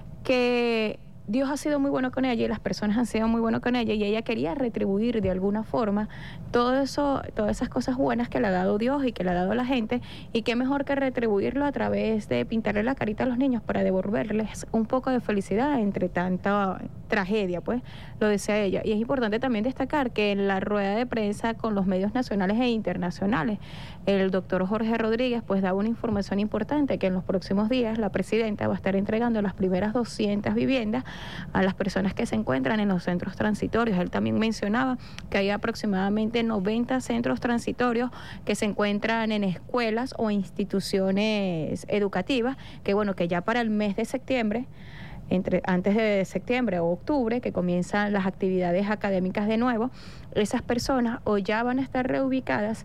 que Dios ha sido muy bueno con ella y las personas han sido muy buenos con ella y ella quería retribuir de alguna forma todo eso, todas esas cosas buenas que le ha dado Dios y que le ha dado la gente, y qué mejor que retribuirlo a través de pintarle la carita a los niños para devolverles un poco de felicidad entre tanta tragedia, pues lo decía ella. Y es importante también destacar que en la rueda de prensa con los medios nacionales e internacionales, el doctor Jorge Rodríguez pues daba una información importante, que en los próximos días la presidenta va a estar entregando las primeras doscientas viviendas a las personas que se encuentran en los centros transitorios. Él también mencionaba que hay aproximadamente noventa centros transitorios que se encuentran en escuelas o instituciones educativas, que bueno, que ya para el mes de septiembre, entre antes de septiembre o octubre, que comienzan las actividades académicas de nuevo, esas personas o ya van a estar reubicadas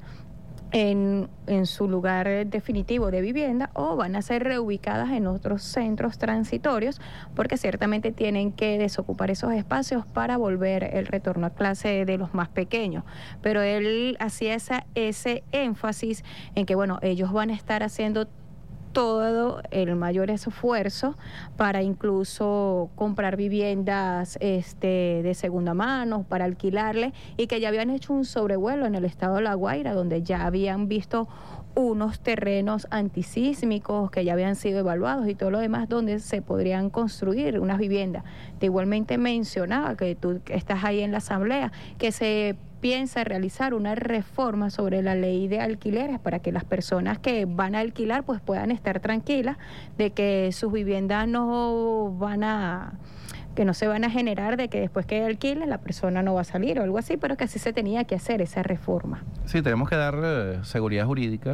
En, en su lugar definitivo de vivienda o van a ser reubicadas en otros centros transitorios, porque ciertamente tienen que desocupar esos espacios para volver el retorno a clase de los más pequeños. Pero él hacía esa, ese énfasis en que, bueno, ellos van a estar haciendo todo el mayor esfuerzo para incluso comprar viviendas este, de segunda mano, para alquilarle, y que ya habían hecho un sobrevuelo en el estado de La Guaira, donde ya habían visto unos terrenos antisísmicos que ya habían sido evaluados y todo lo demás, donde se podrían construir unas viviendas. Te igualmente mencionaba que tú estás ahí en la asamblea, que se piensa realizar una reforma sobre la ley de alquileres para que las personas que van a alquilar pues puedan estar tranquilas de que sus viviendas no van a que no se van a generar de que después que alquilen la persona no va a salir o algo así, pero que así se tenía que hacer esa reforma. Sí, tenemos que dar eh, seguridad jurídica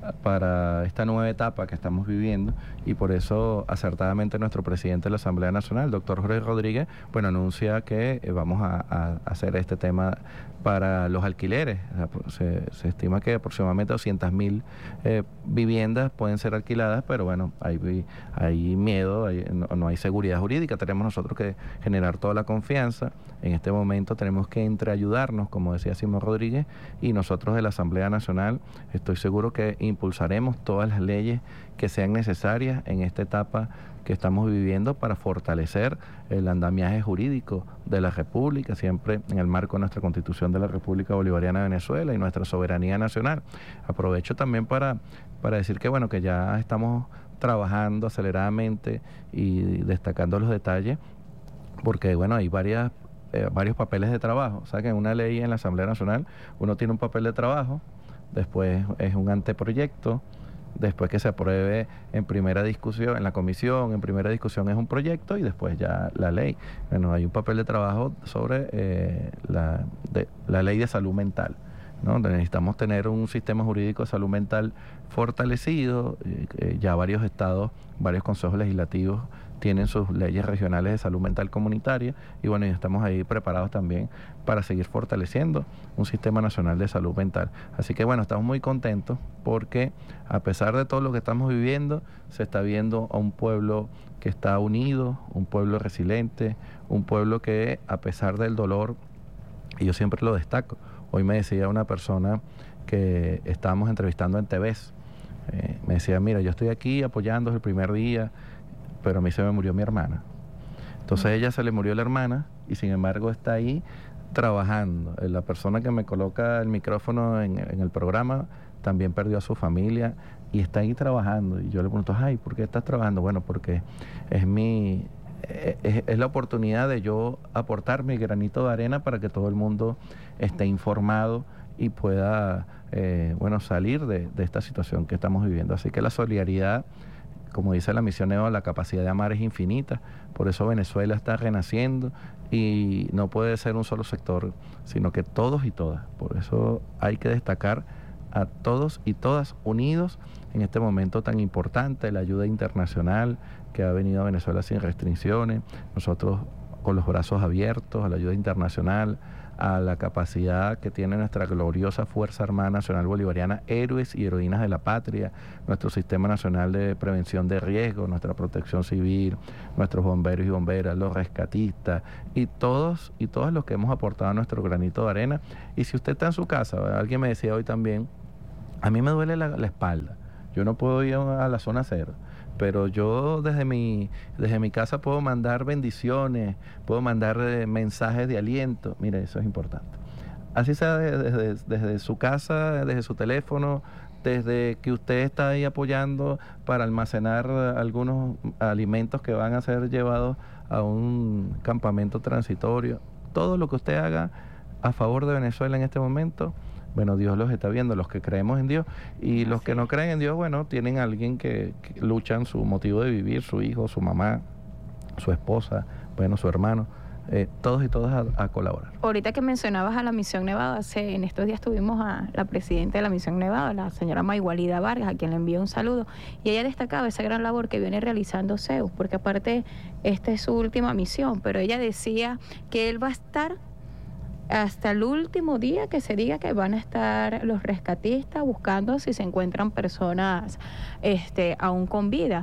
para esta nueva etapa que estamos viviendo y por eso acertadamente nuestro presidente de la Asamblea Nacional, el doctor Jorge Rodríguez, bueno, anuncia que eh, vamos a, a hacer este tema para los alquileres. Se, se estima que aproximadamente doscientas mil eh, viviendas pueden ser alquiladas, pero bueno, hay, hay miedo, hay, no, no hay seguridad jurídica. Tenemos nosotros que generar toda la confianza. En este momento tenemos que entreayudarnos, como decía Simón Rodríguez, y nosotros de la Asamblea Nacional estoy seguro que impulsaremos todas las leyes que sean necesarias en esta etapa que estamos viviendo para fortalecer el andamiaje jurídico de la República, siempre en el marco de nuestra Constitución de la República Bolivariana de Venezuela y nuestra soberanía nacional. Aprovecho también para, para decir que bueno, que ya estamos trabajando aceleradamente y destacando los detalles, porque bueno, hay varias eh, varios papeles de trabajo. O sea que en una ley en la Asamblea Nacional uno tiene un papel de trabajo, después es un anteproyecto, después que se apruebe en primera discusión, en la comisión, en primera discusión es un proyecto y después ya la ley. Bueno, hay un papel de trabajo sobre eh, la, de, la ley de salud mental, ¿no? Necesitamos tener un sistema jurídico de salud mental fortalecido, eh, eh, ya varios estados, varios consejos legislativos tienen sus leyes regionales de salud mental comunitaria y bueno, y estamos ahí preparados también para seguir fortaleciendo un sistema nacional de salud mental. Así que bueno, estamos muy contentos porque a pesar de todo lo que estamos viviendo, se está viendo a un pueblo que está unido, un pueblo resiliente, un pueblo que a pesar del dolor, y yo siempre lo destaco, hoy me decía una persona que estábamos entrevistando en T V S, eh, me decía, mira, yo estoy aquí apoyando el primer día, pero a mí se me murió mi hermana. Entonces a ella se le murió la hermana y sin embargo está ahí trabajando. La persona que me coloca el micrófono en, en el programa también perdió a su familia y está ahí trabajando. Y yo le pregunto, ay, ¿por qué estás trabajando? Bueno, porque es mi... Es, es la oportunidad de yo aportar mi granito de arena para que todo el mundo esté informado y pueda, eh, bueno, salir de, de esta situación que estamos viviendo. Así que la solidaridad como dice la misión Nevado, la capacidad de amar es infinita, por eso Venezuela está renaciendo y no puede ser un solo sector, sino que todos y todas. Por eso hay que destacar a todos y todas unidos en este momento tan importante, la ayuda internacional que ha venido a Venezuela sin restricciones, nosotros con los brazos abiertos a la ayuda internacional, a la capacidad que tiene nuestra gloriosa Fuerza Armada Nacional Bolivariana, héroes y heroínas de la patria, nuestro Sistema Nacional de Prevención de Riesgos, nuestra Protección Civil, nuestros bomberos y bomberas, los rescatistas y todos y todas los que hemos aportado nuestro granito de arena. Y si usted está en su casa, alguien me decía hoy también, a mí me duele la, la espalda, yo no puedo ir a la zona cero, pero yo desde mi, desde mi casa puedo mandar bendiciones, puedo mandar eh, mensajes de aliento. Mire, eso es importante. Así sea desde, desde, desde su casa, desde su teléfono, desde que usted está ahí apoyando para almacenar algunos alimentos que van a ser llevados a un campamento transitorio. Todo lo que usted haga a favor de Venezuela en este momento, bueno, Dios los está viendo, los que creemos en Dios, y los que no creen en Dios, bueno, tienen a alguien que, que luchan su motivo de vivir, su hijo, su mamá, su esposa, bueno, su hermano, eh, todos y todas a, a colaborar. Ahorita que mencionabas a la Misión Nevado, hace, en estos días tuvimos a la presidenta de la Misión Nevado, la señora Maygualida Vargas, a quien le envío un saludo, y ella destacaba esa gran labor que viene realizando Zeus, porque aparte esta es su última misión, pero ella decía que él va a estar hasta el último día que se diga que van a estar los rescatistas buscando si se encuentran personas este, aún con vida.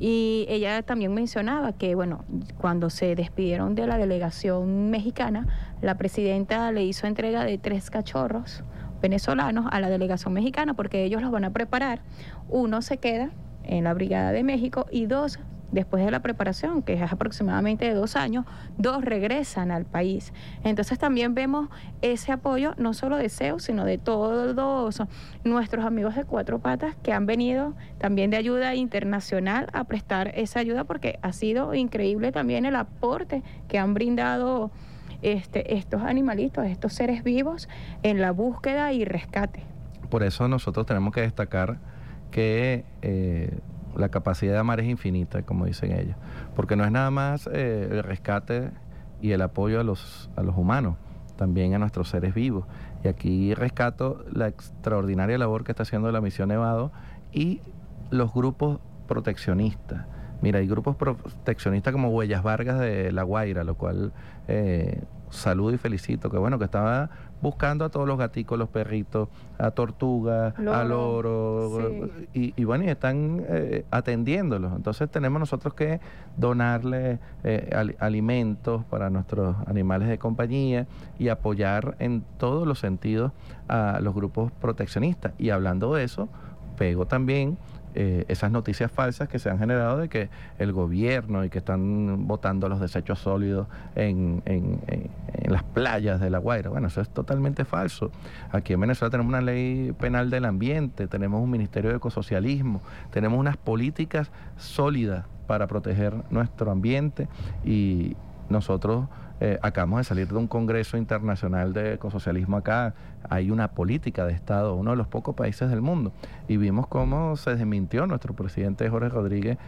Y ella también mencionaba que, bueno, cuando se despidieron de la delegación mexicana, la presidenta le hizo entrega de tres cachorros venezolanos a la delegación mexicana porque ellos los van a preparar. Uno se queda en la Brigada de México y dos, después de la preparación, que es aproximadamente de dos años, dos regresan al país. Entonces también vemos ese apoyo, no solo de Zeus, sino de todos nuestros amigos de Cuatro Patas que han venido también de ayuda internacional a prestar esa ayuda, porque ha sido increíble también el aporte que han brindado este, estos animalitos, estos seres vivos en la búsqueda y rescate. Por eso nosotros tenemos que destacar que eh, la capacidad de amar es infinita, como dicen ellos, porque no es nada más eh, el rescate y el apoyo a los, a los humanos, también a nuestros seres vivos. Y aquí rescato la extraordinaria labor que está haciendo la Misión Nevado y los grupos proteccionistas. Mira, hay grupos proteccionistas como Huellas Vargas de La Guaira, lo cual eh, saludo y felicito, que bueno, que estaba buscando a todos los gaticos, los perritos, a tortugas, loro, a loro, sí. y, y bueno, y están eh, atendiéndolos. Entonces tenemos nosotros que donarle eh, al, alimentos para nuestros animales de compañía y apoyar en todos los sentidos a los grupos proteccionistas. Y hablando de eso, pego también Eh, esas noticias falsas que se han generado de que el gobierno y que están botando los desechos sólidos en, en, en, en las playas de La Guaira. Bueno, eso es totalmente falso. Aquí en Venezuela tenemos una ley penal del ambiente, tenemos un ministerio de ecosocialismo, tenemos unas políticas sólidas para proteger nuestro ambiente y nosotros eh, acabamos de salir de un congreso internacional de ecosocialismo acá. Hay una política de Estado, uno de los pocos países del mundo, y vimos cómo se desmintió, nuestro presidente Jorge Rodríguez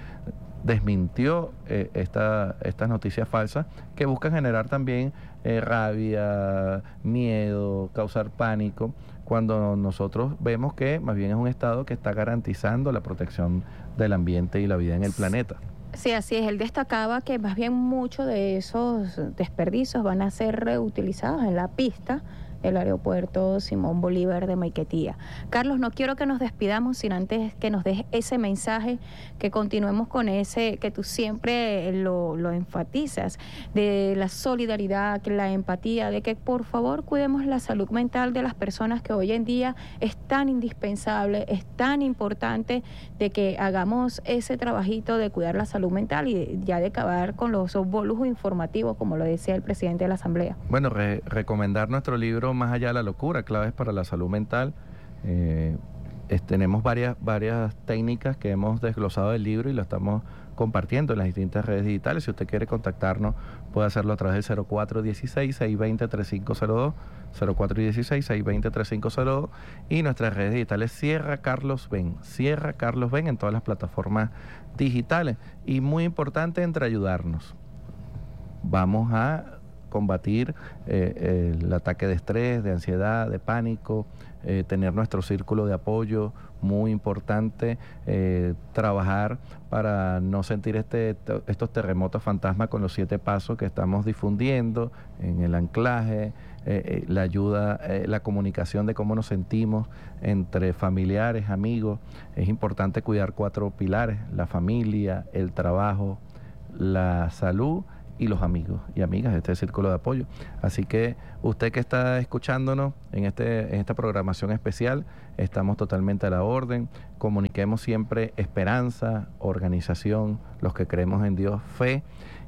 desmintió eh, esta, estas noticias falsas que buscan generar también eh, rabia, miedo, causar pánico, cuando nosotros vemos que más bien es un Estado que está garantizando la protección del ambiente y la vida en el planeta. Sí, así es. Él destacaba que más bien muchos de esos desperdicios van a ser reutilizados en la pista del aeropuerto Simón Bolívar de Maiquetía. Carlos, no quiero que nos despidamos sin antes que nos des ese mensaje, que continuemos con ese, que tú siempre lo, lo enfatizas, de la solidaridad, la empatía, de que por favor cuidemos la salud mental de las personas, que hoy en día es tan indispensable, es tan importante de que hagamos ese trabajito de cuidar la salud mental y ya de acabar con los bolujos informativos, como lo decía el presidente de la Asamblea. Bueno, re- recomendar nuestro libro Más allá de la locura, claves para la salud mental. Eh, es, tenemos varias, varias técnicas que hemos desglosado del libro y lo estamos compartiendo en las distintas redes digitales. Si usted quiere contactarnos, puede hacerlo a través del cero cuatro uno seis, seis dos cero, tres cinco cero dos, cero cuatro uno seis, seis dos cero, tres cinco cero dos, y nuestras redes digitales Sierra Carlos Ben, Sierra Carlos Ben en todas las plataformas digitales. Y muy importante, entre ayudarnos. Vamos a combatir eh, el ataque de estrés, de ansiedad, de pánico, eh, tener nuestro círculo de apoyo, muy importante, eh, trabajar para no sentir este, estos terremotos fantasma con los siete pasos que estamos difundiendo, en el anclaje, eh, eh, la ayuda, eh, la comunicación de cómo nos sentimos entre familiares, amigos. Es importante cuidar cuatro pilares: la familia, el trabajo, la salud y los amigos y amigas, este círculo de apoyo. Así que usted que está escuchándonos en, este, en esta programación especial, estamos totalmente a la orden. Comuniquemos siempre esperanza, organización, los que creemos en Dios, fe,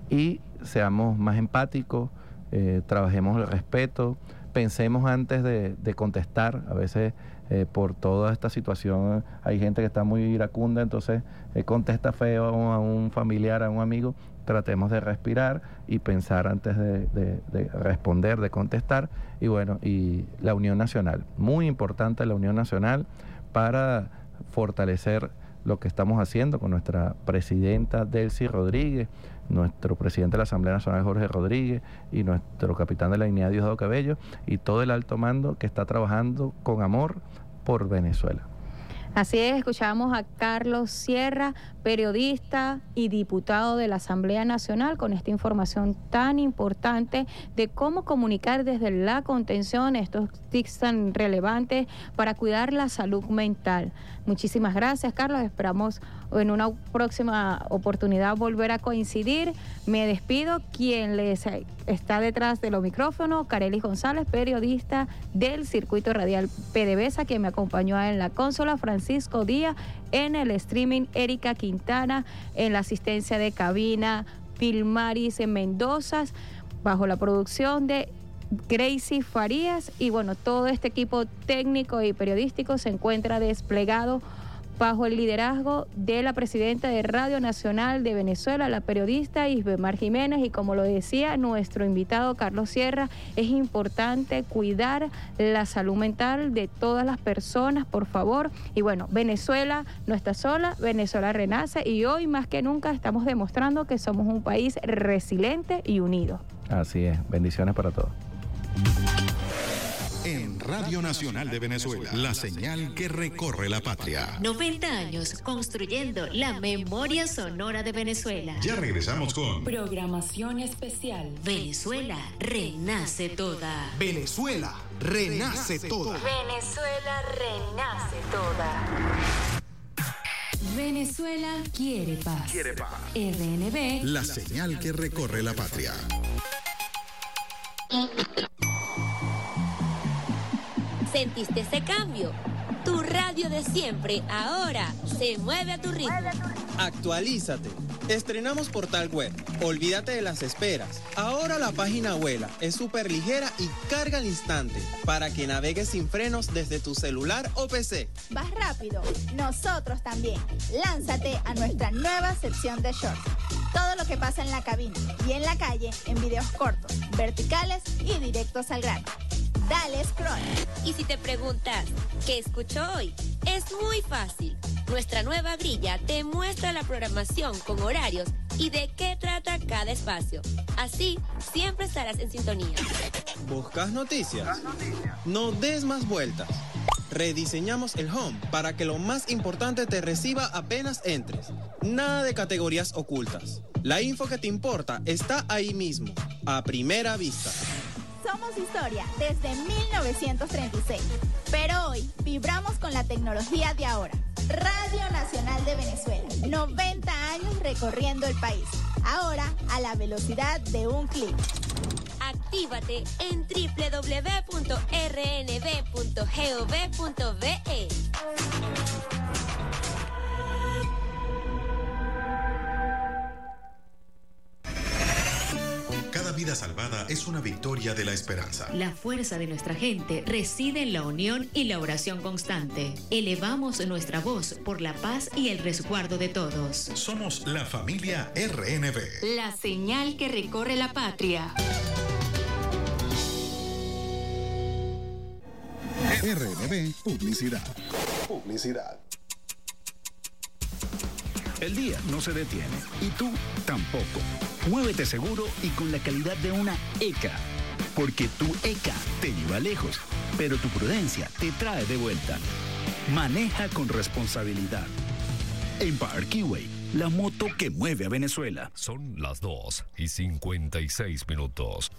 y seamos más empáticos, eh, trabajemos el respeto, pensemos antes de, de contestar. A veces eh, por toda esta situación hay gente que está muy iracunda, entonces eh, contesta feo a un, a un familiar, a un amigo. Tratemos de respirar y pensar antes de, de, de responder, de contestar. Y bueno, y la unión nacional, muy importante la unión nacional para fortalecer lo que estamos haciendo con nuestra presidenta Delcy Rodríguez, nuestro presidente de la Asamblea Nacional Jorge Rodríguez y nuestro capitán de la Unidad Diosdado Cabello, y todo el alto mando que está trabajando con amor por Venezuela. Así es, escuchábamos a Carlos Sierra, periodista y diputado de la Asamblea Nacional, con esta información tan importante de cómo comunicar desde la contención estos tics tan relevantes para cuidar la salud mental. Muchísimas gracias, Carlos. Esperamos en una próxima oportunidad volver a coincidir. Me despido. Quien les está detrás de los micrófonos, Carelis González, periodista del Circuito Radial PDVSA, quien me acompañó en la consola, Francisco Díaz, en el streaming, Erika Quintana, en la asistencia de cabina, Pilmaris en Mendoza, bajo la producción de Gracie Farías, y bueno, todo este equipo técnico y periodístico se encuentra desplegado bajo el liderazgo de la presidenta de Radio Nacional de Venezuela, la periodista Isbemar Jiménez, y como lo decía nuestro invitado Carlos Sierra, es importante cuidar la salud mental de todas las personas, por favor. Y bueno, Venezuela no está sola, Venezuela renace, y hoy más que nunca estamos demostrando que somos un país resiliente y unido. Así es, bendiciones para todos. En Radio Nacional de Venezuela, la señal que recorre la patria. noventa años construyendo la memoria sonora de Venezuela. Ya regresamos con programación especial. Venezuela renace toda. Venezuela renace toda. Venezuela renace toda. Venezuela quiere paz. Quiere paz. R N B, la señal que recorre la patria. ¿Sentiste ese cambio? Tu radio de siempre ahora se mueve a tu ritmo. Actualízate. Estrenamos portal web. Olvídate de las esperas. Ahora la página vuela, es súper ligera y carga al instante para que navegues sin frenos desde tu celular o P C. Vas rápido, nosotros también. Lánzate a nuestra nueva sección de shorts. Todo lo que pasa en la cabina y en la calle en videos cortos, verticales y directos al grano. Dale scroll. Y si te preguntas, ¿qué escucho hoy? Es muy fácil. Nuestra nueva grilla te muestra la programación con horarios y de qué trata cada espacio. Así, siempre estarás en sintonía. ¿Buscas noticias? No des más vueltas. Rediseñamos el home para que lo más importante te reciba apenas entres. Nada de categorías ocultas. La info que te importa está ahí mismo, a primera vista. Somos historia desde mil novecientos treinta y seis, pero hoy vibramos con la tecnología de ahora. Radio Nacional de Venezuela, noventa años recorriendo el país, ahora a la velocidad de un clic. Actívate en doble u doble u doble u punto r n b punto gov punto v e. vida salvada es una victoria de la esperanza. La fuerza de nuestra gente reside en la unión y la oración constante. Elevamos nuestra voz por la paz y el resguardo de todos. Somos la familia R N B. La señal que recorre la patria. R N B Publicidad. Publicidad. El día no se detiene y tú tampoco. Muévete seguro y con la calidad de una E C A. Porque tu E C A te lleva lejos, pero tu prudencia te trae de vuelta. Maneja con responsabilidad. Empire Keyway, la moto que mueve a Venezuela. Son las dos y cincuenta y seis minutos.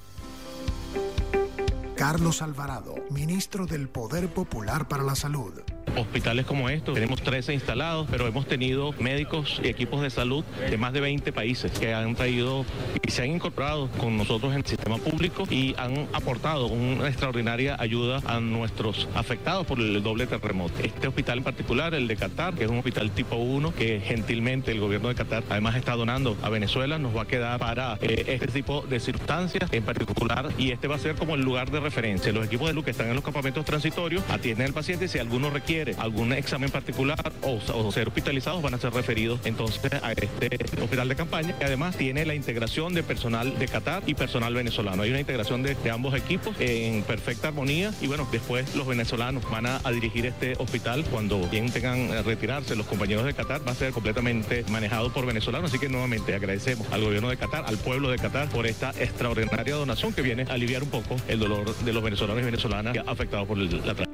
Carlos Alvarado, ministro del Poder Popular para la Salud. Hospitales como estos, tenemos trece instalados, pero hemos tenido médicos y equipos de salud de más de veinte países que han traído y se han incorporado con nosotros en el sistema público y han aportado una extraordinaria ayuda a nuestros afectados por el doble terremoto. Este hospital en particular, el de Qatar, que es un hospital tipo uno, que gentilmente el gobierno de Qatar además está donando a Venezuela, nos va a quedar para eh, este tipo de circunstancias en particular, y este va a ser como el lugar de referencia. Los equipos de salud que están en los campamentos transitorios atienden al paciente y si alguno requiere algún examen particular o, o ser hospitalizados van a ser referidos entonces a este hospital de campaña, que además tiene la integración de personal de Qatar y personal venezolano. Hay una integración de, de ambos equipos en perfecta armonía y bueno, después los venezolanos van a, a dirigir este hospital cuando bien tengan eh, retirarse los compañeros de Qatar, va a ser completamente manejado por venezolanos, así que nuevamente agradecemos al gobierno de Qatar, al pueblo de Qatar por esta extraordinaria donación que viene a aliviar un poco el dolor de los venezolanos y venezolanas afectados por el, la tragedia.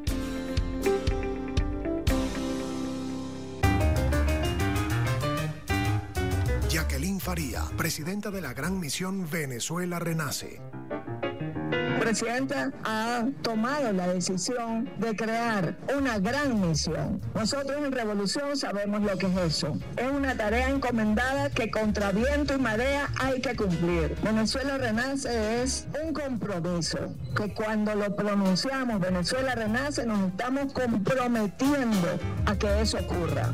Jacqueline Faría, presidenta de la Gran Misión Venezuela Renace. El presidente ha tomado la decisión de crear una gran misión. Nosotros en Revolución sabemos lo que es eso. Es una tarea encomendada que contra viento y marea hay que cumplir. Venezuela Renace es un compromiso que cuando lo pronunciamos, Venezuela Renace, nos estamos comprometiendo a que eso ocurra.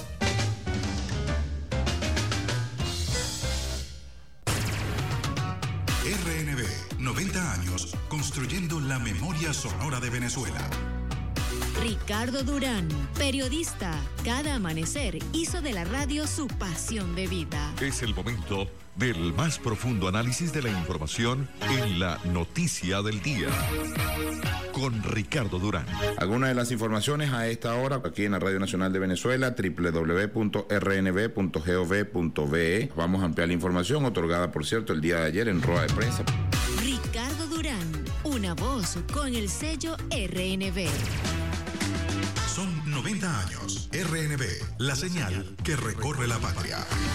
R N B, noventa años, construyendo la memoria sonora de Venezuela. Ricardo Durán, periodista, cada amanecer hizo de la radio su pasión de vida. Es el momento del más profundo análisis de la información en la noticia del día. Con Ricardo Durán. Algunas de las informaciones a esta hora aquí en la Radio Nacional de Venezuela, doble u doble u doble u punto r n b punto gov punto b e. Vamos a ampliar la información otorgada, por cierto, el día de ayer en rueda de prensa. Ricardo Durán, una voz con el sello R N B. Son noventa años. R N B, la señal que recorre la patria.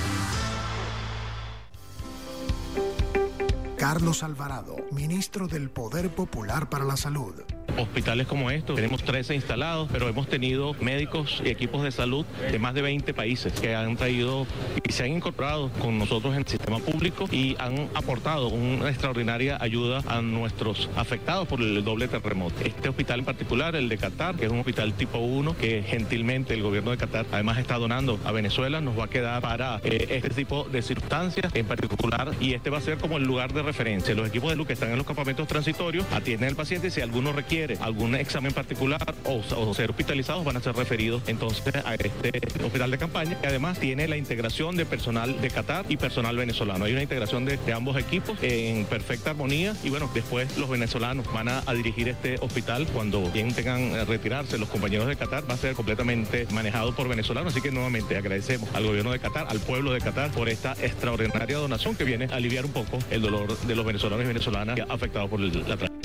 Carlos Alvarado, ministro del Poder Popular para la Salud. Hospitales como estos, tenemos trece instalados, pero hemos tenido médicos y equipos de salud de más de veinte países que han traído y se han incorporado con nosotros en el sistema público y han aportado una extraordinaria ayuda a nuestros afectados por el doble terremoto. Este hospital en particular, el de Qatar, que es un hospital tipo uno, que gentilmente el gobierno de Qatar además está donando a Venezuela, nos va a quedar para eh, este tipo de circunstancias en particular y este va a ser como el lugar de referencia. Los equipos de salud que están en los campamentos transitorios atienden al paciente y si alguno requiere algún examen particular o, o ser hospitalizados van a ser referidos entonces a este hospital de campaña, que además tiene la integración de personal de Qatar y personal venezolano. Hay una integración de, de ambos equipos en perfecta armonía y bueno, después los venezolanos van a, a dirigir este hospital cuando bien tengan retirarse los compañeros de Qatar, va a ser completamente manejado por venezolanos, así que nuevamente agradecemos al gobierno de Qatar, al pueblo de Qatar por esta extraordinaria donación que viene a aliviar un poco el dolor de los venezolanos y venezolanas afectados por el, la tragedia.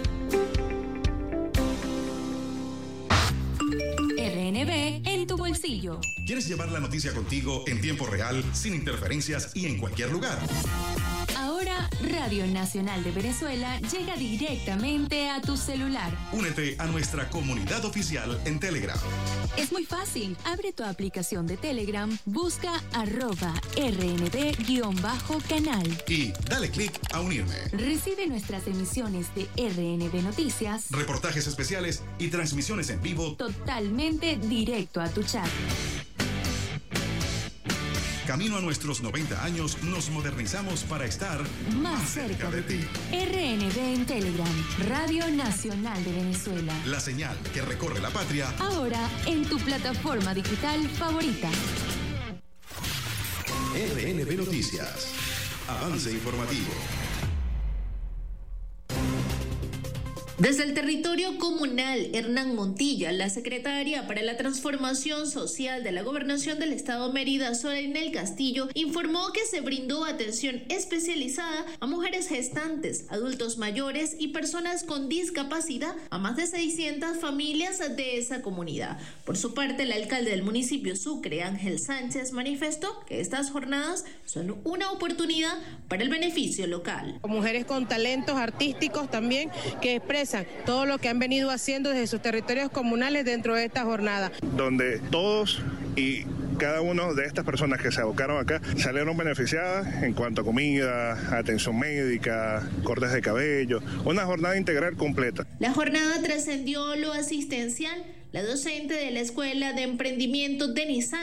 R N B en tu bolsillo. ¿Quieres llevar la noticia contigo en tiempo real, sin interferencias y en cualquier lugar? Ahora, Radio Nacional de Venezuela llega directamente a tu celular. Únete a nuestra comunidad oficial en Telegram. Es muy fácil. Abre tu aplicación de Telegram, busca arroba rnb-canal. Y dale clic a unirme. Recibe nuestras emisiones de R N B Noticias, reportajes especiales y transmisiones en vivo totalmente directo a tu chat. Camino a nuestros noventa años, nos modernizamos para estar más cerca de ti. R N V en Telegram, Radio Nacional de Venezuela. La señal que recorre la patria. Ahora en tu plataforma digital favorita. R N V Noticias. Avance informativo. Desde el territorio comunal, Hernán Montilla, la secretaria para la Transformación Social de la Gobernación del Estado Mérida, Sorenel Castillo, informó que se brindó atención especializada a mujeres gestantes, adultos mayores y personas con discapacidad a más de seiscientas familias de esa comunidad. Por su parte, el alcalde del municipio Sucre, Ángel Sánchez, manifestó que estas jornadas son una oportunidad para el beneficio local. Mujeres con talentos artísticos también que expresan todo lo que han venido haciendo desde sus territorios comunales dentro de esta jornada. Donde todos y cada una de estas personas que se abocaron acá salieron beneficiadas en cuanto a comida, atención médica, cortes de cabello, una jornada integral completa. La jornada trascendió lo asistencial. La docente de la Escuela de Emprendimiento de Nissan